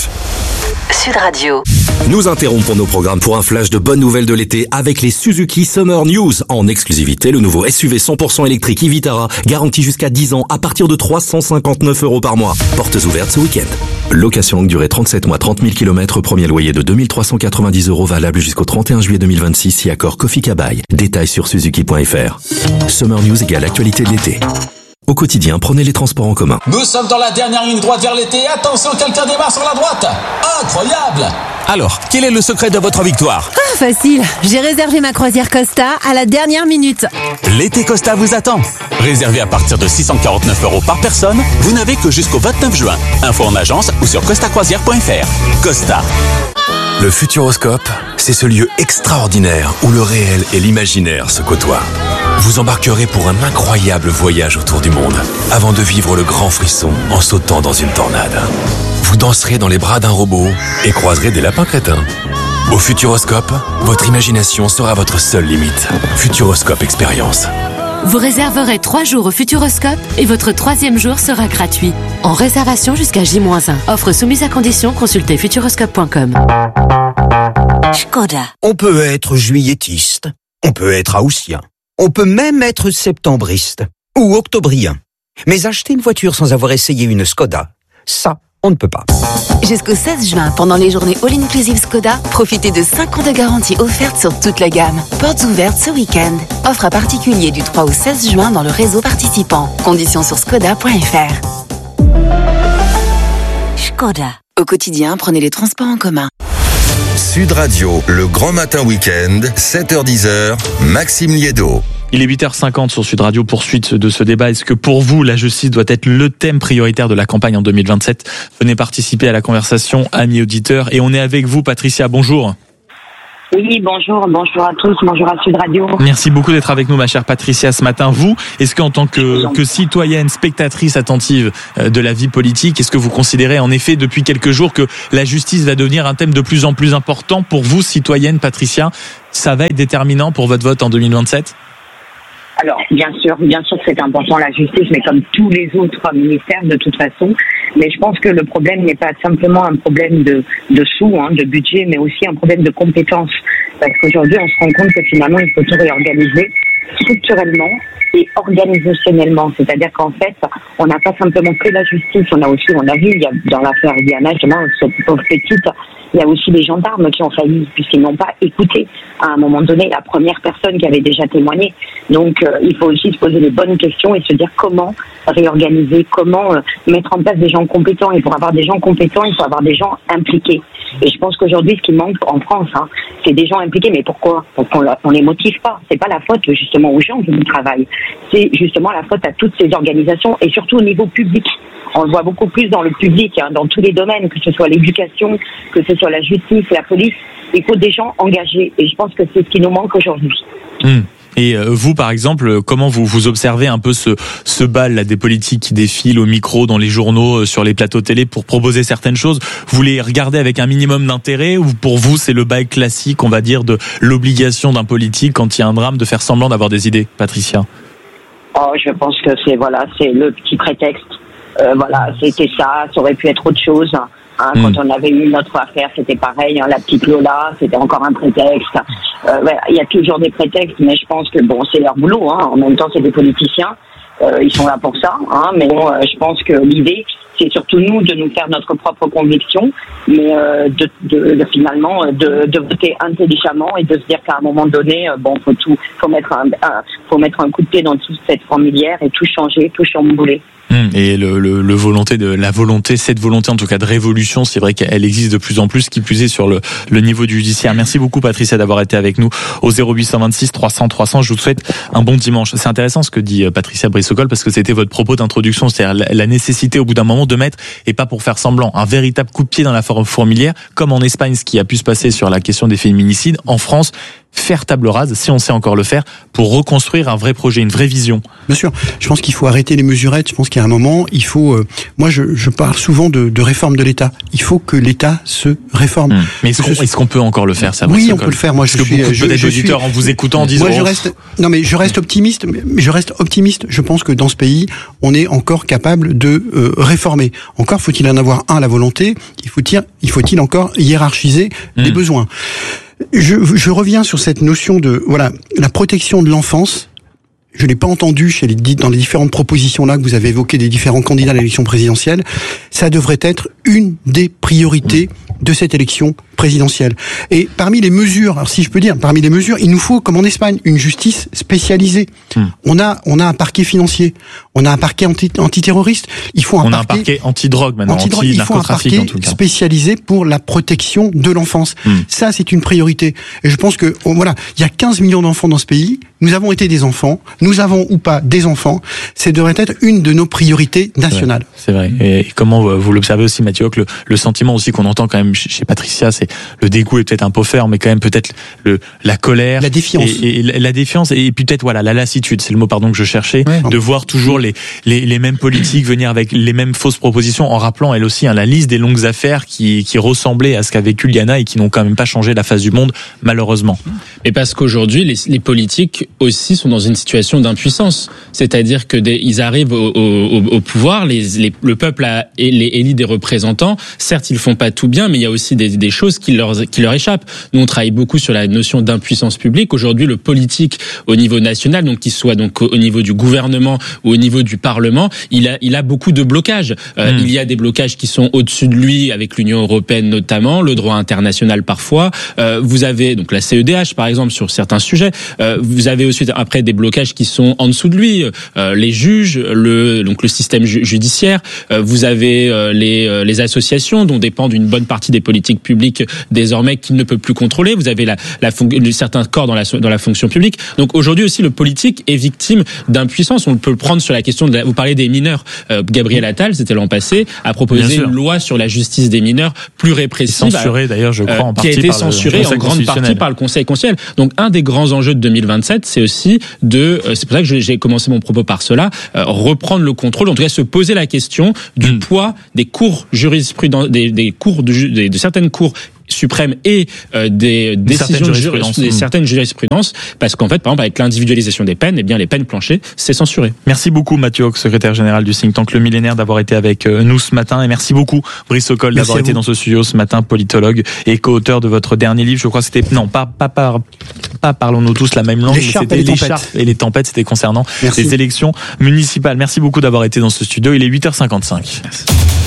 Sud Radio. Nous interrompons nos programmes pour un flash de bonnes nouvelles de l'été avec les Suzuki Summer News. En exclusivité, le nouveau SUV 100% électrique e-Vitara, garanti jusqu'à 10 ans à partir de 359 € par mois. Portes ouvertes ce week-end. Location longue durée 37 mois, 30 000 km, premier loyer de 2390 € valable jusqu'au 31 juillet 2026 si accord Kofi Kabai. Détails sur suzuki.fr. Summer News égale actualité de l'été. Au quotidien, prenez les transports en commun. Nous sommes dans la dernière ligne droite vers l'été. Attention, quelqu'un démarre sur la droite. Incroyable! Alors, quel est le secret de votre victoire? Facile, j'ai réservé ma croisière Costa à la dernière minute. L'été Costa vous attend. Réservé à partir de 649 € par personne, vous n'avez que jusqu'au 29 juin. Info en agence ou sur costacroisière.fr. Costa. Le Futuroscope, c'est ce lieu extraordinaire où le réel et l'imaginaire se côtoient. Vous embarquerez pour un incroyable voyage autour du monde, avant de vivre le grand frisson en sautant dans une tornade. Vous danserez dans les bras d'un robot et croiserez des lapins crétins. Au Futuroscope, votre imagination sera votre seule limite. Futuroscope Expérience. Vous réserverez 3 jours au Futuroscope et votre 3e jour sera gratuit. En réservation jusqu'à J-1. Offre soumise à condition, consultez futuroscope.com. Škoda. On peut être juilletiste, on peut être haussien, on peut même être septembriste ou octobrien. Mais acheter une voiture sans avoir essayé une Škoda, ça, on ne peut pas. Jusqu'au 16 juin, pendant les journées All Inclusive Skoda, profitez de 5 ans de garantie offerte sur toute la gamme. Portes ouvertes ce week-end. Offre à particulier du 3 au 16 juin dans le réseau participant. Conditions sur skoda.fr. Skoda. Au quotidien, prenez les transports en commun. Sud Radio, le grand matin week-end, 7h-10h, Maxime Liédo. Il est 8h50 sur Sud Radio, poursuite de ce débat. Est-ce que pour vous, la justice doit être le thème prioritaire de la campagne en 2027 ? Venez participer à la conversation, amis auditeurs. Et on est avec vous, Patricia, bonjour. Oui, bonjour à tous, bonjour à Sud Radio. Merci beaucoup d'être avec nous, ma chère Patricia, ce matin. Vous, est-ce qu'en tant que citoyenne, spectatrice attentive de la vie politique, est-ce que vous considérez en effet depuis quelques jours que la justice va devenir un thème de plus en plus important pour vous, citoyenne Patricia ? Ça va être déterminant pour votre vote en 2027 ? Alors, bien sûr que c'est important la justice, mais comme tous les autres ministères de toute façon. Mais je pense que le problème n'est pas simplement un problème de sous, de budget, mais aussi un problème de compétences. Parce qu'aujourd'hui, on se rend compte que finalement, il faut tout réorganiser structurellement et organisationnellement. C'est-à-dire qu'en fait, on n'a pas simplement que la justice, on a vu, il y a dans l'affaire Diana, justement, cette pauvre petite, il y a aussi les gendarmes qui ont failli, puisqu'ils n'ont pas écouté à un moment donné la première personne qui avait déjà témoigné. Donc, il faut aussi se poser les bonnes questions et se dire comment réorganiser, comment mettre en place des gens compétents. Et pour avoir des gens compétents, il faut avoir des gens impliqués. Et je pense qu'aujourd'hui, ce qui manque en France, c'est des gens impliqués. Mais pourquoi ? Parce qu'on les motive pas. C'est pas la faute justement aux gens qui travaillent. C'est justement la faute à toutes ces organisations et surtout au niveau public. On le voit beaucoup plus dans le public, dans tous les domaines, que ce soit l'éducation, que ce soit la justice, la police. Il faut des gens engagés. Et je pense que c'est ce qui nous manque aujourd'hui. Et vous, par exemple, comment vous observez un peu ce bal là, des politiques qui défilent au micro, dans les journaux, sur les plateaux télé pour proposer certaines choses ? Vous les regardez avec un minimum d'intérêt ou pour vous, c'est le bal classique, on va dire, de l'obligation d'un politique quand il y a un drame de faire semblant d'avoir des idées, Patricia ? Je pense que c'est le petit prétexte. C'était ça aurait pu être autre chose. Quand on avait eu notre affaire, c'était pareil. La petite Lola, c'était encore un prétexte. Il y a toujours des prétextes, mais je pense que c'est leur boulot. En même temps, c'est des politiciens. Ils sont là pour ça. Mais je pense que l'idée, c'est surtout nous de nous faire notre propre conviction, mais finalement de voter intelligemment et de se dire qu'à un moment donné, faut mettre un coup de pied dans toute cette fourmilière et tout changer, tout chambouler. Et cette volonté en tout cas de révolution, c'est vrai qu'elle existe de plus en plus, qui plus est sur le niveau du judiciaire. Merci beaucoup Patricia d'avoir été avec nous au 0826 300 300. Je vous souhaite un bon dimanche. C'est intéressant ce que dit Patricia Brissocol parce que c'était votre propos d'introduction, c'est-à-dire la nécessité au bout d'un moment de mettre, et pas pour faire semblant, un véritable coup de pied dans la fourmilière, comme en Espagne, ce qui a pu se passer sur la question des féminicides. En France, faire table rase, si on sait encore le faire, pour reconstruire un vrai projet, une vraie vision. Bien sûr, je pense qu'il faut arrêter les mesurettes. Je pense qu'à un moment, il faut... moi, je parle souvent de réforme de l'État. Il faut que l'État se réforme. Mais est-ce qu'on peut encore le faire, ça ? Oui, on peut le faire. Moi, beaucoup d'auditeurs, en vous écoutant, disent... Moi, je reste optimiste. Mais je reste optimiste. Je pense que dans ce pays, on est encore capable de réformer. Encore faut-il en avoir la volonté. Il faut-il encore hiérarchiser les besoins. Je reviens sur cette notion de la protection de l'enfance. Je l'ai pas entendu dans les différentes propositions là que vous avez évoquées des différents candidats à l'élection présidentielle. Ça devrait être une des priorités de cette élection présidentielle. Et parmi les mesures, alors si je peux dire, il nous faut, comme en Espagne, une justice spécialisée. On a un parquet financier, on a un parquet antiterroriste. On a un parquet anti-drogue maintenant, anti-narcotrafic en tout cas. Il faut un parquet spécialisé pour la protection de l'enfance. Ça, c'est une priorité. Et je pense que il y a 15 millions d'enfants dans ce pays. Nous avons été des enfants, nous avons ou pas des enfants. Ça devrait être une de nos priorités nationales. C'est vrai. Et comment vous l'observez aussi, Mathieu, que le sentiment aussi qu'on entend quand même chez Patricia, c'est le dégoût est peut-être un peu fort, mais quand même peut-être la colère, la défiance, et la défiance, et puis peut-être la lassitude, c'est le mot que je cherchais, de voir toujours les mêmes politiques venir avec les mêmes fausses propositions, en rappelant elle aussi la liste des longues affaires qui ressemblaient à ce qu'a vécu Liana et qui n'ont quand même pas changé la face du monde, malheureusement. Et parce qu'aujourd'hui les politiques aussi sont dans une situation d'impuissance. C'est-à-dire que ils arrivent au pouvoir, le peuple les élit des représentants. Certes, ils font pas tout bien, mais il y a aussi des choses qui leur échappent. Nous, on travaille beaucoup sur la notion d'impuissance publique. Aujourd'hui, le politique au niveau national, donc qu'il soit donc au niveau du gouvernement ou au niveau du Parlement, il a beaucoup de blocages. Il y a des blocages qui sont au-dessus de lui, avec l'Union européenne notamment, le droit international parfois. Vous avez donc la CEDH par exemple sur certains sujets. Vous avez aussi après des blocages qui sont en dessous de lui, les juges, le système judiciaire. Vous avez les associations dont dépendent une bonne partie des politiques publiques désormais qu'il ne peut plus contrôler. Vous avez certains corps dans la fonction publique. Donc aujourd'hui aussi le politique est victime d'impuissance. On peut le prendre sur la question vous parlez des mineurs. Gabriel Attal, c'était l'an passé, a proposé une loi sur la justice des mineurs plus répressive. Censurée d'ailleurs, je crois, en partie qui a été censurée en grande partie par le Conseil constitutionnel. Donc un des grands enjeux de 2027, c'est aussi c'est pour ça que j'ai commencé mon propos par cela, reprendre le contrôle, en tout cas se poser la question du poids des cours jurisprudents, des cours de certaines cours suprême et des décisions de certaines jurisprudences, parce qu'en fait, par exemple, avec l'individualisation des peines, eh bien, les peines planchées, c'est censuré. Merci beaucoup, Mathieu Hauck, secrétaire général du think tank Le Millénaire, d'avoir été avec nous ce matin, et merci beaucoup, Brice Sokol, d'avoir été dans ce studio ce matin, politologue et co-auteur de votre dernier livre. Je crois que c'était, pas Parlons-nous tous la même langue, mais c'était L'écharpe et les tempêtes, c'était concernant les élections municipales. Merci beaucoup d'avoir été dans ce studio. Il est 8h55. Merci.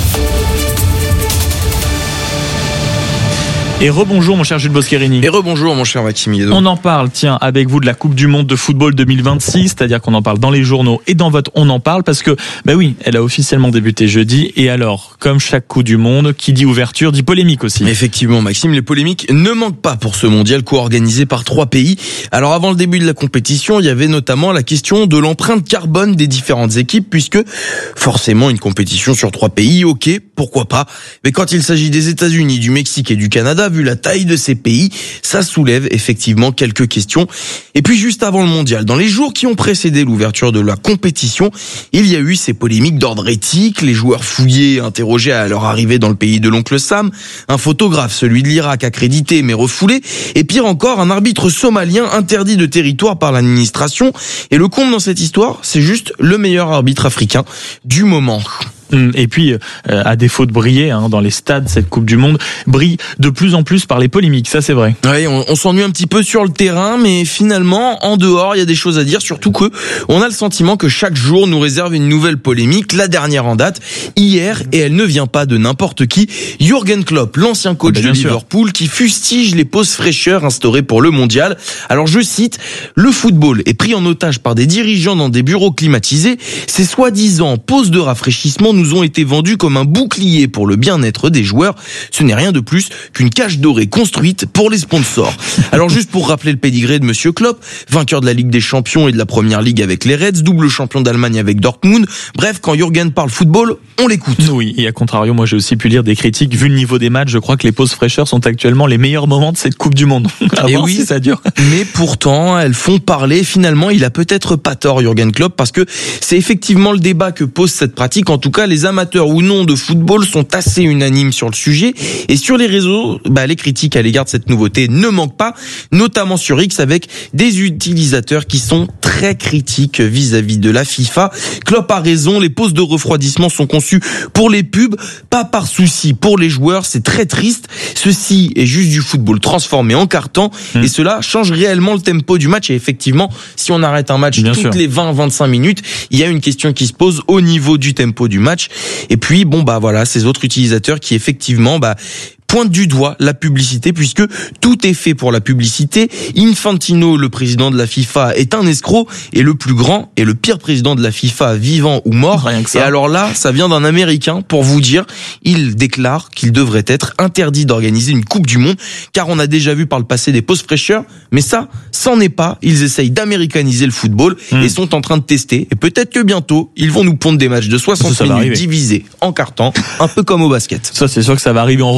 Et rebonjour mon cher Jules Boscherini. Et rebonjour mon cher Maxime Guédon. On en parle, tiens, avec vous de la Coupe du Monde de football 2026, c'est-à-dire qu'on en parle dans les journaux et dans votre On en parle, parce que, oui, elle a officiellement débuté jeudi, et alors, comme chaque Coupe du Monde, qui dit ouverture, dit polémique aussi. Effectivement Maxime, les polémiques ne manquent pas pour ce mondial co-organisé par 3 pays. Alors avant le début de la compétition, il y avait notamment la question de l'empreinte carbone des différentes équipes, puisque forcément une compétition sur 3 pays, ok, pourquoi pas, mais quand il s'agit des États-Unis, du Mexique et du Canada, vu la taille de ces pays, ça soulève effectivement quelques questions. Et puis juste avant le mondial, dans les jours qui ont précédé l'ouverture de la compétition, il y a eu ces polémiques d'ordre éthique, les joueurs fouillés, interrogés à leur arrivée dans le pays de l'oncle Sam, un photographe, celui de l'Irak, accrédité mais refoulé, et pire encore, un arbitre somalien interdit de territoire par l'administration. Et le comble dans cette histoire, c'est juste le meilleur arbitre africain du moment. Et puis, à défaut de briller dans les stades, cette Coupe du Monde brille de plus en plus par les polémiques, ça c'est vrai. Oui, on s'ennuie un petit peu sur le terrain, mais finalement, en dehors, il y a des choses à dire, surtout que on a le sentiment que chaque jour nous réserve une nouvelle polémique, la dernière en date, hier, et elle ne vient pas de n'importe qui, Jürgen Klopp, l'ancien coach de Liverpool, qui fustige les pauses fraîcheurs instaurées pour le mondial. Alors je cite, le football est pris en otage par des dirigeants dans des bureaux climatisés, ces soi-disant pauses de rafraîchissement nous ont été vendus comme un bouclier pour le bien-être des joueurs. Ce n'est rien de plus qu'une cage dorée construite pour les sponsors. Alors juste pour rappeler le pédigré de Monsieur Klopp, vainqueur de la Ligue des Champions et de la Première Ligue avec les Reds, double champion d'Allemagne avec Dortmund. Bref, quand Jürgen parle football, on l'écoute. Oui, et à contrario, moi j'ai aussi pu lire des critiques. Vu le niveau des matchs, je crois que les pauses fraîcheurs sont actuellement les meilleurs moments de cette Coupe du Monde. Et oui, si ça dure. Mais pourtant, elles font parler. Finalement, il a peut-être pas tort, Jürgen Klopp, parce que c'est effectivement le débat que pose cette pratique. En tout cas, les amateurs ou non de football sont assez unanimes sur le sujet. Et sur les réseaux, les critiques à l'égard de cette nouveauté ne manquent pas, notamment sur X, avec des utilisateurs qui sont très critiques vis-à-vis de la FIFA. Klopp a raison, les pauses de refroidissement sont conçues pour les pubs, pas par souci pour les joueurs. C'est très triste. Ceci est juste du football transformé en carton, et cela change réellement le tempo du match. Et effectivement, si on arrête un match toutes les 20-25 minutes, il y a une question qui se pose au niveau du tempo du match. Et puis, ces autres utilisateurs qui effectivement, pointe du doigt la publicité, puisque tout est fait pour la publicité. Infantino, le président de la FIFA, est un escroc, et le plus grand et le pire président de la FIFA, vivant ou mort. Rien que ça. Et alors là, ça vient d'un Américain, pour vous dire, il déclare qu'il devrait être interdit d'organiser une Coupe du Monde, car on a déjà vu par le passé des pauses fraîcheurs, mais ça, c'en est pas. Ils essayent d'américaniser le football et sont en train de tester, et peut-être que bientôt, ils vont nous pondre des matchs de 60 minutes divisés en carton, un peu comme au basket. Ça, c'est sûr que ça va arriver. On retrouve dans une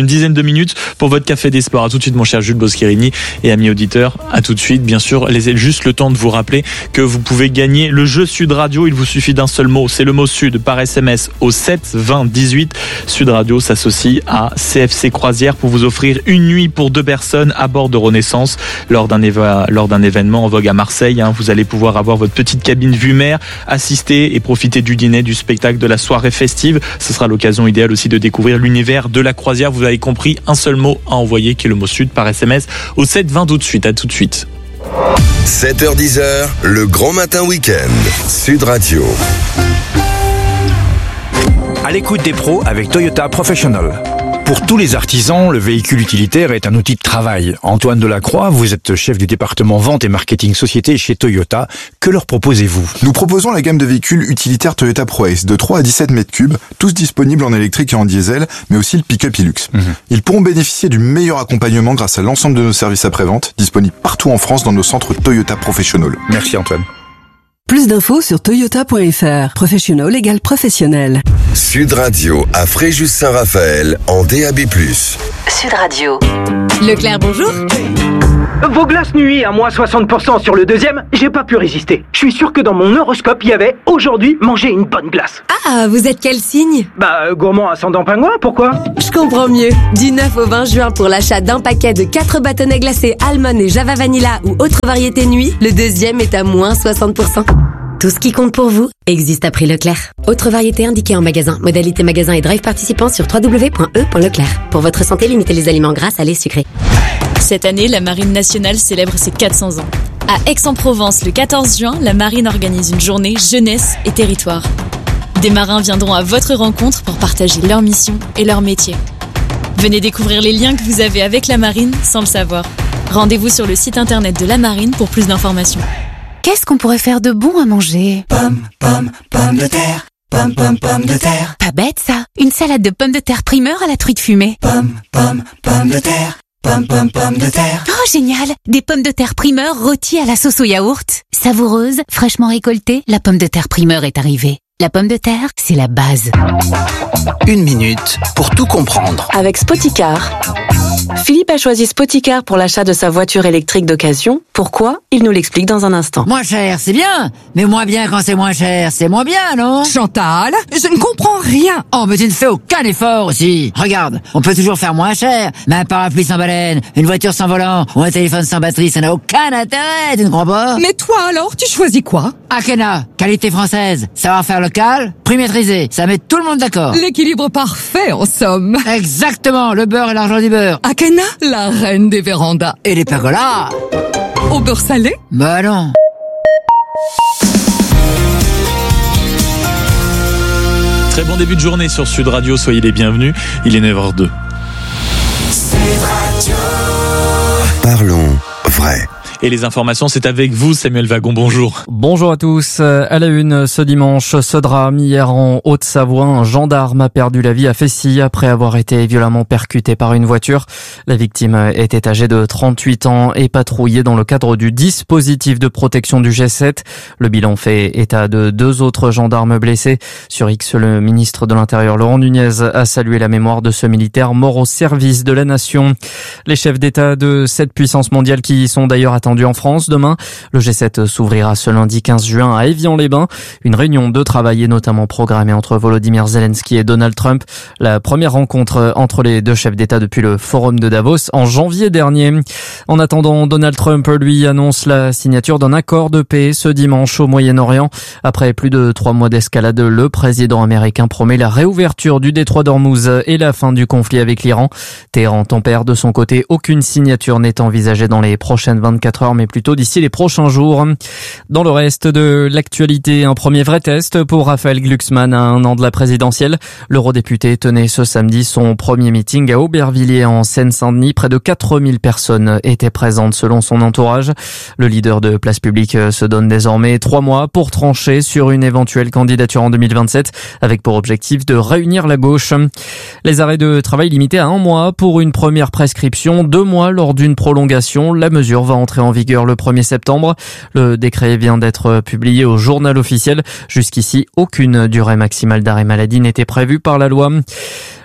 une dizaine de minutes pour votre café des sports. À tout de suite mon cher Jules Boscherini et amis auditeurs. À tout de suite. Bien sûr, juste le temps de vous rappeler que vous pouvez gagner le jeu Sud Radio. Il vous suffit d'un seul mot. C'est le mot Sud par SMS au 7 20 18. Sud Radio s'associe à CFC Croisière pour vous offrir une nuit pour 2 personnes à bord de Renaissance lors d'un événement en vogue à Marseille. Vous allez pouvoir avoir votre petite cabine vue mer, assister et profiter du dîner, du spectacle, de la soirée festive. Ce sera l'occasion idéale aussi de découvrir l'univers de la croisière. Vous avez compris, un seul mot à envoyer qui est le mot Sud par SMS au 7 20 tout de suite. À tout de suite. 7h-10h, le grand matin week-end. Sud Radio. À l'écoute des pros avec Toyota Professional. Pour tous les artisans, le véhicule utilitaire est un outil de travail. Antoine Delacroix, vous êtes chef du département vente et marketing société chez Toyota. Que leur proposez-vous ? Nous proposons la gamme de véhicules utilitaires Toyota ProAce de 3 à 17 mètres cubes, tous disponibles en électrique et en diesel, mais aussi le pick-up Hilux. Ils pourront bénéficier du meilleur accompagnement grâce à l'ensemble de nos services après-vente, disponibles partout en France dans nos centres Toyota Professional. Merci Antoine. Plus d'infos sur toyota.fr. Professional égale professionnel. Sud Radio à Fréjus-Saint-Raphaël en DAB+. Sud Radio. Leclerc, bonjour. Vos glaces nuit à moins 60% sur le deuxième, j'ai pas pu résister. Je suis sûr que dans mon horoscope, il y avait « Aujourd'hui, manger une bonne glace ». Ah, vous êtes quel signe ? Gourmand ascendant pingouin, pourquoi ? Je comprends mieux. Du 9 au 20 juin pour l'achat d'un paquet de 4 bâtonnets glacés Almond et Java Vanilla ou autre variété nuit, le deuxième est à moins 60%. Tout ce qui compte pour vous existe à prix Leclerc. Autre variété indiquée en magasin. Modalité magasin et drive participant sur www.e.leclerc. Pour votre santé, limitez les aliments gras, salés, sucrés. Cette année, la Marine nationale célèbre ses 400 ans. À Aix-en-Provence, le 14 juin, la Marine organise une journée jeunesse et territoire. Des marins viendront à votre rencontre pour partager leur mission et leur métier. Venez découvrir les liens que vous avez avec la Marine sans le savoir. Rendez-vous sur le site internet de la Marine pour plus d'informations. Qu'est-ce qu'on pourrait faire de bon à manger ? Pommes de terre. Pommes de terre. Pas bête ça. Une salade de pommes de terre primeur à la truite fumée. Pommes de terre. Pommes de terre. Oh génial. Des pommes de terre primeur rôties à la sauce au yaourt. Savoureuse, fraîchement récoltée, la pomme de terre primeur est arrivée. La pomme de terre, c'est la base. 1 minute pour tout comprendre. Avec Spoticar. Philippe a choisi Spoticar pour l'achat de sa voiture électrique d'occasion. Pourquoi ? Il nous l'explique dans un instant. Moins cher, c'est bien. Mais moins bien quand c'est moins cher, c'est moins bien, non ? Chantal, je ne comprends rien. Oh, mais tu ne fais aucun effort aussi. Regarde, on peut toujours faire moins cher. Mais un parapluie sans baleine, une voiture sans volant ou un téléphone sans batterie, ça n'a aucun intérêt, tu ne crois pas ? Mais toi alors, tu choisis quoi ? Akena, qualité française, savoir-faire local, prix maîtrisé, ça met tout le monde d'accord. L'équilibre parfait en somme. Exactement, le beurre et l'argent du beurre. Akena, la reine des vérandas. Et les pergolas. Au beurre salé ? Bah non. Très bon début de journée sur Sud Radio, soyez les bienvenus. Il est 9h02. Sud Radio. Parlons vrai. Et les informations, c'est avec vous, Samuel Wagon. Bonjour. Bonjour à tous. À la une, ce dimanche, ce drame. Hier, en Haute-Savoie, un gendarme a perdu la vie à Fessy après avoir été violemment percuté par une voiture. La victime était âgée de 38 ans et patrouillait dans le cadre du dispositif de protection du G7. Le bilan fait état de 2 autres gendarmes blessés. Sur X, le ministre de l'Intérieur, Laurent Nunez, a salué la mémoire de ce militaire mort au service de la nation. Les chefs d'État de 7 puissances mondiales qui sont d'ailleurs attendus en France demain. Le G7 s'ouvrira ce lundi 15 juin à Évian-les-Bains. Une réunion de travail est notamment programmée entre Volodymyr Zelensky et Donald Trump. La première rencontre entre les 2 chefs d'État depuis le forum de Davos en janvier dernier. En attendant, Donald Trump, lui, annonce la signature d'un accord de paix ce dimanche au Moyen-Orient. Après plus de 3 mois d'escalade, le président américain promet la réouverture du détroit d'Ormuz et la fin du conflit avec l'Iran. Téhéran tempère de son côté. Aucune signature n'est envisagée dans les prochaines 24 heures, mais plutôt d'ici les prochains jours. Dans le reste de l'actualité, un premier vrai test pour Raphaël Glucksmann à 1 an de la présidentielle. L'eurodéputé tenait ce samedi son premier meeting à Aubervilliers en Seine-Saint-Denis. Près de 4000 personnes étaient présentes selon son entourage. Le leader de Place Publique se donne désormais 3 mois pour trancher sur une éventuelle candidature en 2027 avec pour objectif de réunir la gauche. Les arrêts de travail limités à 1 mois pour une première prescription, 2 mois lors d'une prolongation. La mesure va entrer en vigueur le 1er septembre. Le décret vient d'être publié au journal officiel. Jusqu'ici, aucune durée maximale d'arrêt maladie n'était prévue par la loi.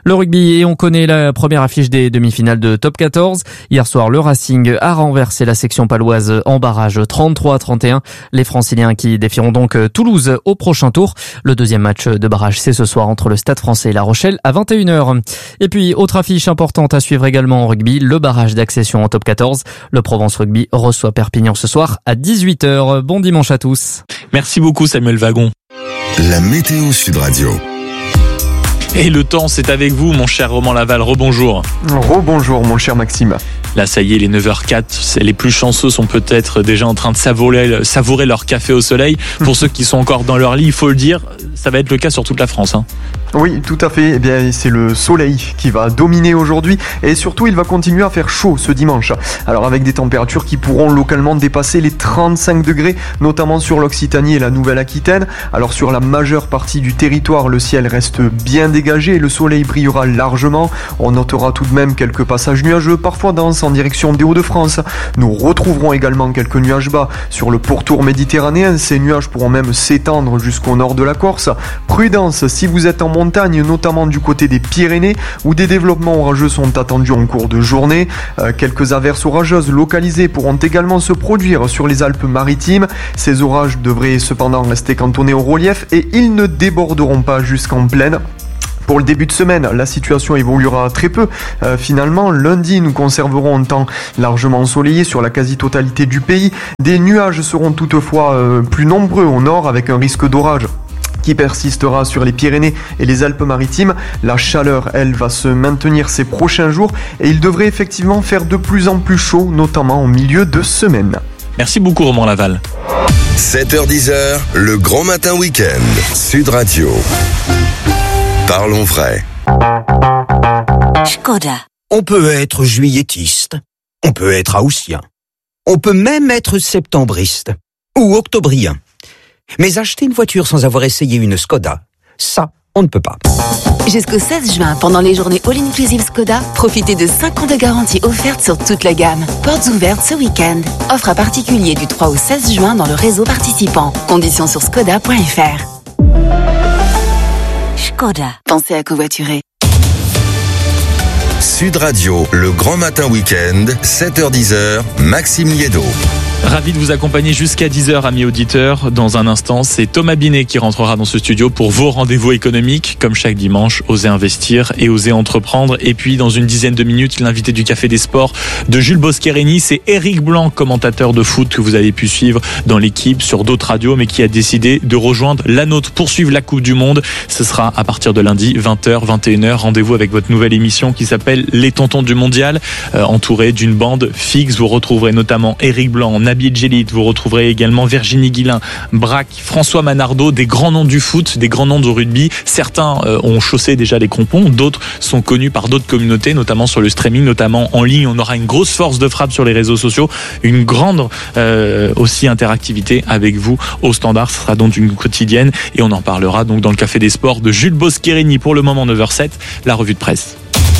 Le rugby, et on connaît la première affiche des demi-finales de Top 14. Hier soir, le Racing a renversé la section paloise en barrage 33-31. Les Franciliens qui défieront donc Toulouse au prochain tour. Le deuxième match de barrage, c'est ce soir entre le Stade Français et La Rochelle à 21h. Et puis, autre affiche importante à suivre également en rugby, le barrage d'accession en Top 14. Le Provence Rugby reçoit Perpignan ce soir à 18h. Bon dimanche à tous. Merci beaucoup Samuel Wagon. La météo Sud Radio. Et le temps, c'est avec vous, mon cher Roman Laval. Rebonjour. Rebonjour, mon cher Maxime. Là, ça y est, les 9h04, les plus chanceux sont peut-être déjà en train de savourer leur café au soleil. Pour ceux qui sont encore dans leur lit, il faut le dire, ça va être le cas sur toute la France. Oui, tout à fait. Eh bien, c'est le soleil qui va dominer aujourd'hui et surtout, il va continuer à faire chaud ce dimanche. Alors, avec des températures qui pourront localement dépasser les 35 degrés, notamment sur l'Occitanie et la Nouvelle-Aquitaine. Alors, sur la majeure partie du territoire, le ciel reste bien dégagé et le soleil brillera largement. On notera tout de même quelques passages nuageux, parfois denses en direction des Hauts-de-France. Nous retrouverons également quelques nuages bas sur le pourtour méditerranéen. Ces nuages pourront même s'étendre jusqu'au nord de la Corse. Prudence si vous êtes en montagne, notamment du côté des Pyrénées, où des développements orageux sont attendus en cours de journée. Quelques averses orageuses localisées pourront également se produire sur les Alpes-Maritimes. Ces orages devraient cependant rester cantonnés au relief et ils ne déborderont pas jusqu'en plaine. Pour le début de semaine, la situation évoluera très peu. Finalement, lundi, nous conserverons un temps largement ensoleillé sur la quasi-totalité du pays. Des nuages seront toutefois plus nombreux au nord avec un risque d'orage qui persistera sur les Pyrénées et les Alpes-Maritimes. La chaleur, elle, va se maintenir ces prochains jours et il devrait effectivement faire de plus en plus chaud, notamment au milieu de semaine. Merci beaucoup, Roman Laval. 7h-10h, le grand matin week-end. Sud Radio. Parlons vrai. Skoda. On peut être juilletiste, on peut être haussien, on peut même être septembriste ou octobrien. Mais acheter une voiture sans avoir essayé une Skoda, ça, on ne peut pas. Jusqu'au 16 juin, pendant les journées All-Inclusive Skoda, profitez de 5 ans de garantie offerte sur toute la gamme. Portes ouvertes ce week-end. Offre à particulier du 3 au 16 juin dans le réseau participant. Conditions sur skoda.fr. Skoda. Pensez à covoiturer. Sud Radio, le grand matin week-end, 7h-10h, Maxime Liédo. Ravi de vous accompagner jusqu'à 10h, amis auditeurs. Dans un instant, c'est Thomas Binet qui rentrera dans ce studio pour vos rendez-vous économiques. Comme chaque dimanche, osez investir et osez entreprendre. Et puis, dans une dizaine de minutes, l'invité du Café des Sports de Jules Boscherini, c'est Eric Blanc, commentateur de foot que vous avez pu suivre dans l'équipe sur d'autres radios, mais qui a décidé de rejoindre la nôtre pour suivre la Coupe du Monde. Ce sera à partir de lundi, 20h, 21h. Rendez-vous avec votre nouvelle émission qui s'appelle Les Tontons du Mondial, entouré d'une bande fixe. Vous retrouverez notamment Eric Blanc, Nabil Djelit, vous retrouverez également Virginie Guilin, Braque, François Manardo, des grands noms du foot, des grands noms du rugby. Certains ont chaussé déjà les crampons, d'autres sont connus par d'autres communautés, notamment sur le streaming, notamment en ligne. On aura une grosse force de frappe sur les réseaux sociaux, une grande aussi interactivité avec vous au standard. Ce sera donc une quotidienne et on en parlera donc dans le Café des Sports de Jules Boscherini. Pour le moment 9h07, la revue de presse.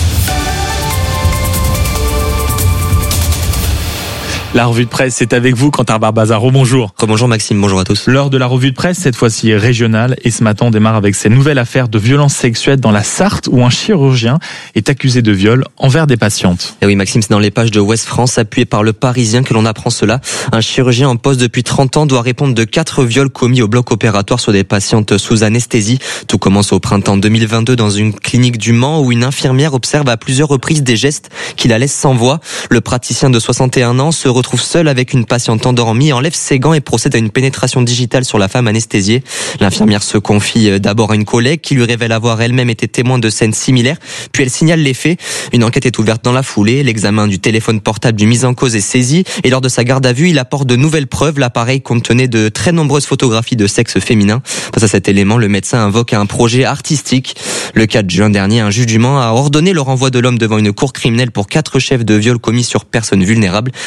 La revue de presse, c'est avec vous, Quentin Barbazar. Bonjour. Bonjour Maxime, bonjour à tous. L'heure de la revue de presse, cette fois-ci régionale, et ce matin on démarre avec cette nouvelle affaire de violence sexuelle dans la Sarthe où un chirurgien est accusé de viol envers des patientes. Et oui Maxime, c'est dans les pages de Ouest France, appuyé par le Parisien, que l'on apprend cela. Un chirurgien en poste depuis 30 ans doit répondre de 4 viols commis au bloc opératoire sur des patientes sous anesthésie. Tout commence au printemps 2022 dans une clinique du Mans où une infirmière observe à plusieurs reprises des gestes qui la laissent sans voix. Le praticien de 61 ans se retrouve seul avec une patiente endormie, enlève ses gants et procède à une pénétration digitale sur la femme anesthésiée. L'infirmière se confie d'abord à une collègue qui lui révèle avoir elle-même été témoin de scènes similaires, puis elle signale les faits. Une enquête est ouverte dans la foulée, l'examen du téléphone portable du mis en cause est saisi et lors de sa garde à vue, il apporte de nouvelles preuves. L'appareil contenait de très nombreuses photographies de sexe féminin. Face à cet élément, le médecin invoque un projet artistique. Le 4 juin dernier, un juge du Mans a ordonné le renvoi de l'homme devant une cour criminelle pour 4 chefs de viol commis sur personnes vulnérables, ainsi que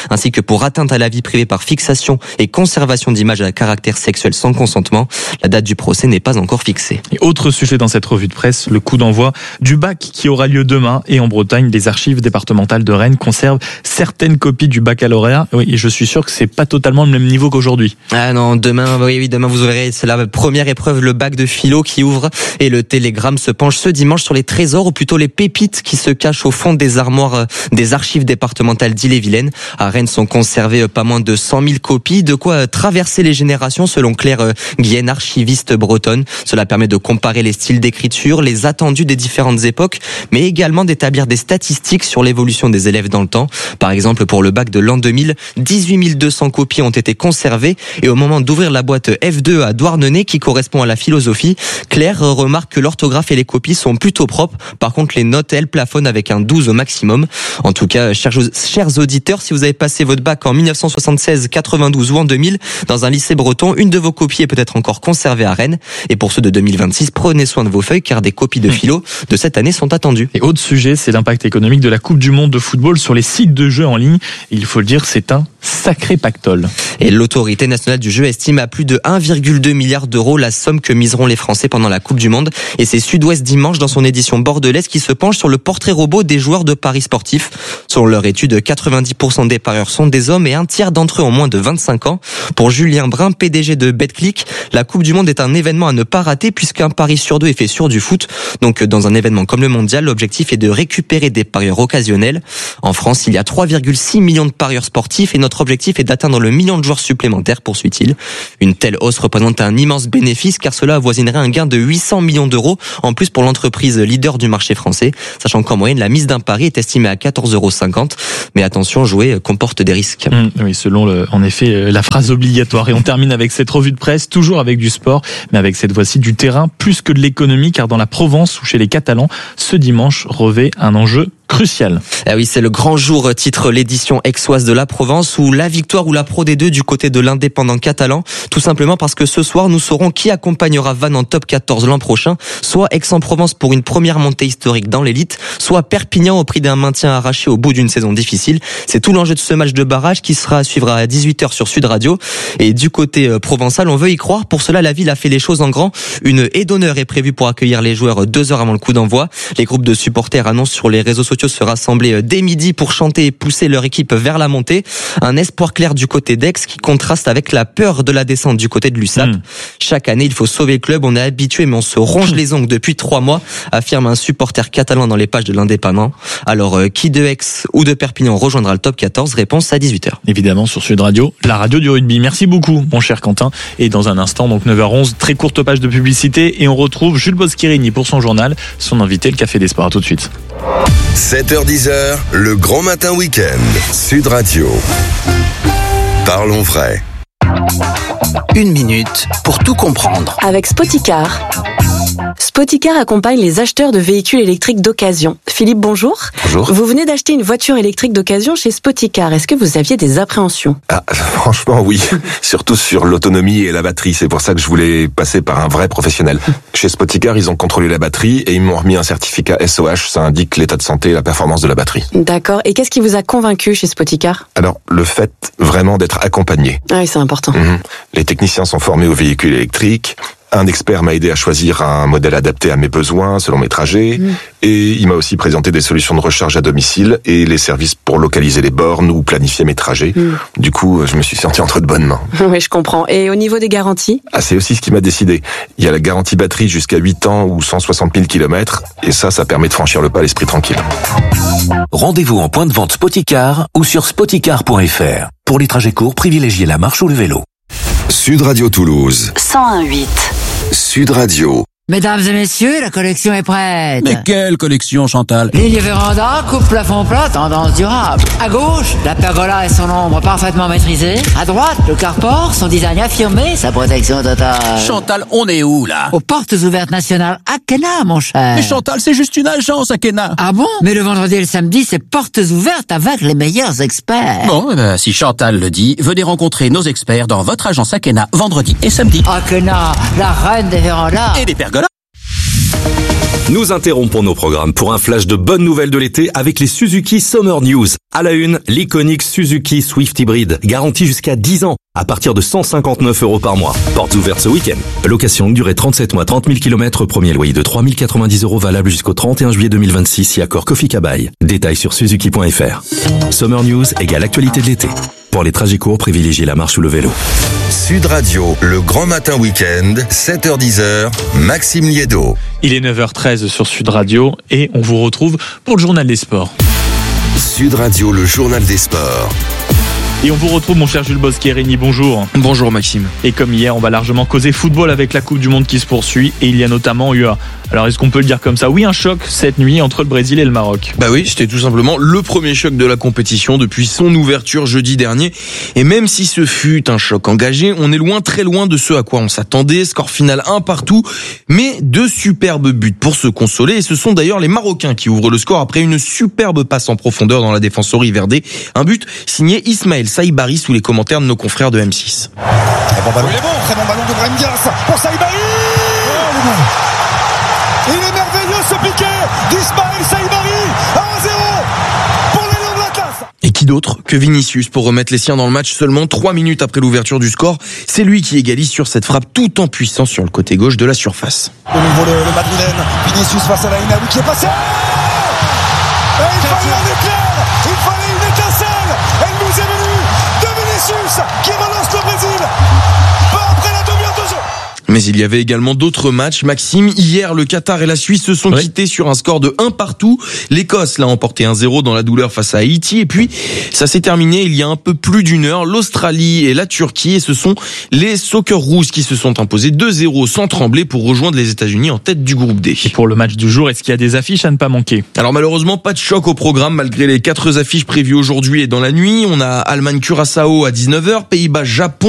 pour atteinte à la vie privée par fixation et conservation d'images à caractère sexuel sans consentement. La date du procès n'est pas encore fixée. Et autre sujet dans cette revue de presse, le coup d'envoi du bac qui aura lieu demain. Et en Bretagne, les archives départementales de Rennes conservent certaines copies du baccalauréat. Oui, et je suis sûr que c'est pas totalement le même niveau qu'aujourd'hui. Ah non, demain vous verrez, c'est la première épreuve, le bac de philo qui ouvre. Et le Télégramme se penche ce dimanche sur les trésors, ou plutôt les pépites qui se cachent au fond des armoires des archives départementales d'Ille-et-Vilaine. À Rennes sont conservées pas moins de 100 000 copies, de quoi traverser les générations selon Claire Guienne, archiviste bretonne. Cela permet de comparer les styles d'écriture, les attendus des différentes époques, mais également d'établir des statistiques sur l'évolution des élèves dans le temps. Par exemple, pour le bac de l'an 2000, 18 200 copies ont été conservées, et au moment d'ouvrir la boîte F2 à Douarnenez, qui correspond à la philosophie, Claire remarque que l'orthographe et les copies sont plutôt propres. Par contre, les notes, elles, plafonnent avec un 12 au maximum. En tout cas, chers auditeurs, si vous avez passé votre bac en 1976, 92 ou en 2000 dans un lycée breton, une de vos copies est peut-être encore conservée à Rennes. Et pour ceux de 2026, prenez soin de vos feuilles, car des copies de philo de cette année sont attendues. Et autre sujet, c'est l'impact économique de la Coupe du Monde de football sur les sites de jeux en ligne. Et il faut le dire, c'est un sacré pactole. Et l'autorité nationale du jeu estime à plus de 1,2 milliard d'euros la somme que miseront les Français pendant la Coupe du Monde. Et c'est Sud-Ouest dimanche dans son édition bordelaise qui se penche sur le portrait robot des joueurs de paris sportifs. Selon leur étude, 90% des parieurs sont des hommes et un tiers d'entre eux ont moins de 25 ans. Pour Julien Brun, PDG de BetClick, la Coupe du Monde est un événement à ne pas rater puisqu'un pari sur deux est fait sur du foot. Donc dans un événement comme le mondial, l'objectif est de récupérer des parieurs occasionnels. En France, il y a 3,6 millions de parieurs sportifs et notre objectif est d'atteindre le million de joueurs supplémentaires, poursuit-il. Une telle hausse représente un immense bénéfice car cela avoisinerait un gain de 800 millions d'euros en plus pour l'entreprise leader du marché français, sachant qu'en moyenne la mise d'un pari est estimée à 14,50 €. Mais attention, jouer comporte des risques. Oui, selon en effet la phrase obligatoire. Et on termine avec cette revue de presse, toujours avec du sport, mais avec cette fois-ci du terrain plus que de l'économie, car dans la Provence ou chez les Catalans, ce dimanche revêt un enjeu crucial. Ah oui, c'est le grand jour, titre l'édition aixoise de la Provence, où la victoire ou la Pro D2 du côté de l'indépendant catalan, tout simplement parce que ce soir nous saurons qui accompagnera Vannes en top 14 l'an prochain, soit Aix-en-Provence pour une première montée historique dans l'élite, soit Perpignan au prix d'un maintien arraché au bout d'une saison difficile. C'est tout l'enjeu de ce match de barrage qui sera à suivre à 18h sur Sud Radio. Et du côté provençal, on veut y croire. Pour cela, la ville a fait les choses en grand. Une haie d'honneur est prévue pour accueillir les joueurs 2 heures avant le coup d'envoi. Les groupes de supporters annoncent sur les réseaux sociaux se rassembler dès midi pour chanter et pousser leur équipe vers la montée. Un espoir clair du côté d'Aix qui contraste avec la peur de la descente du côté de l'USAP. Chaque année, il faut sauver le club. On est habitué, mais on se ronge les ongles depuis 3 mois, affirme un supporter catalan dans les pages de l'Indépendant. Alors, qui de Aix ou de Perpignan rejoindra le top 14? Réponse à 18h. Évidemment, sur Sud Radio, la radio du rugby. Merci beaucoup, mon cher Quentin. Et dans un instant, donc 9h11, très courte page de publicité. Et on retrouve Jules Boschirini pour son journal. Son invité, le Café des Sports. À tout de suite. 7h-10h, le grand matin week-end. Sud Radio. Parlons vrai. 1 minute pour tout comprendre. Avec Spoticar. Spoticar accompagne les acheteurs de véhicules électriques d'occasion. Philippe, bonjour. Bonjour. Vous venez d'acheter une voiture électrique d'occasion chez Spoticar. Est-ce que vous aviez des appréhensions? Franchement, oui. Surtout sur l'autonomie et la batterie. C'est pour ça que je voulais passer par un vrai professionnel. Chez Spoticar, ils ont contrôlé la batterie et ils m'ont remis un certificat SOH. Ça indique l'état de santé et la performance de la batterie. D'accord. Et qu'est-ce qui vous a convaincu chez Spoticar? Alors, le fait vraiment d'être accompagné. Oui, c'est important. Les techniciens sont formés aux véhicules électriques. Un expert m'a aidé à choisir un modèle adapté à mes besoins, selon mes trajets. Et il m'a aussi présenté des solutions de recharge à domicile et les services pour localiser les bornes ou planifier mes trajets. Du coup, je me suis senti entre de bonnes mains. Oui, je comprends. Et au niveau des garanties? C'est aussi ce qui m'a décidé. Il y a la garantie batterie jusqu'à 8 ans ou 160 000 km. Et ça permet de franchir le pas à l'esprit tranquille. Rendez-vous en point de vente Spoticar ou sur spoticar.fr. Pour les trajets courts, privilégiez la marche ou le vélo. Sud Radio Toulouse. 101.8. Sud Radio. Mesdames et messieurs, la collection est prête. Mais quelle collection, Chantal? Ligne véranda, coupe plafond plat, tendance durable. À gauche, la pergola et son ombre parfaitement maîtrisée. À droite, le carport, son design affirmé, sa protection totale. Chantal, on est où, là? Aux portes ouvertes nationales Akena, mon cher. Mais Chantal, c'est juste une agence, Akena. Ah bon? Mais le vendredi et le samedi, c'est portes ouvertes avec les meilleurs experts. Bon, si Chantal le dit, venez rencontrer nos experts dans votre agence Akena, vendredi et samedi. Akena, la reine des vérandas. Et des pergolas. Nous interrompons nos programmes pour un flash de bonnes nouvelles de l'été avec les Suzuki Summer News. À la une, l'iconique Suzuki Swift Hybrid, garantie jusqu'à 10 ans, à partir de 159 € par mois. Portes ouvertes ce week-end. Location longue durée 37 mois, 30 000 km, premier loyer de 3 090 € valable jusqu'au 31 juillet 2026 si accord Kofi Kabai. Détails sur suzuki.fr. Summer News égale actualité de l'été. Pour les trajets courts, privilégiez la marche ou le vélo. Sud Radio, le grand matin week-end, 7h-10h, Maxime Liédo. Il est 9h13 sur Sud Radio et on vous retrouve pour le journal des sports. Sud Radio, le journal des sports. Et on vous retrouve, mon cher Jules Bosquet-Rény, bonjour. Bonjour Maxime. Et comme hier, on va largement causer football avec la Coupe du Monde qui se poursuit. Et il y a notamment eu, alors est-ce qu'on peut le dire comme ça ? Oui, un choc cette nuit entre le Brésil et le Maroc. Bah oui, c'était tout simplement le premier choc de la compétition depuis son ouverture jeudi dernier. Et même si ce fut un choc engagé, on est loin, très loin de ce à quoi on s'attendait. Score final 1 partout, mais 2 superbes buts pour se consoler. Et ce sont d'ailleurs les Marocains qui ouvrent le score après une superbe passe en profondeur dans la défenserie verdée. Un but signé Ismaël Saïbari sous les commentaires de nos confrères de M6. Très bon ballon de Brahim Diaz pour Saïbari. Il est merveilleux ce piqué d'Ismaël Saïbari. 1-0 pour les Lions de l'Atlas. Et qui d'autre que Vinicius pour remettre les siens dans le match seulement 3 minutes après l'ouverture du score. C'est lui qui égalise sur cette frappe tout en puissance sur le côté gauche de la surface. De nouveau le Madrilène, Vinicius face à la Inaoui qui est passé. Et il fallait un éclair, il fallait une étincelle. Elle nous est venue de Vinicius qui relance le Brésil. Pas après la demi-heure de jeu. Mais il y avait également d'autres matchs. Maxime, hier, le Qatar et la Suisse se sont quittés sur un score de 1 partout. L'Écosse l'a emporté 1-0 dans la douleur face à Haïti. Et puis, ça s'est terminé il y a un peu plus d'une heure. L'Australie et la Turquie. Et ce sont les Socceroos qui se sont imposés 2-0 sans trembler pour rejoindre les États-Unis en tête du groupe D. Et pour le match du jour, est-ce qu'il y a des affiches à ne pas manquer ? Alors malheureusement, pas de choc au programme malgré les 4 affiches prévues aujourd'hui et dans la nuit. On a Allemagne-Curaçao à 19h, Pays-Bas-Japon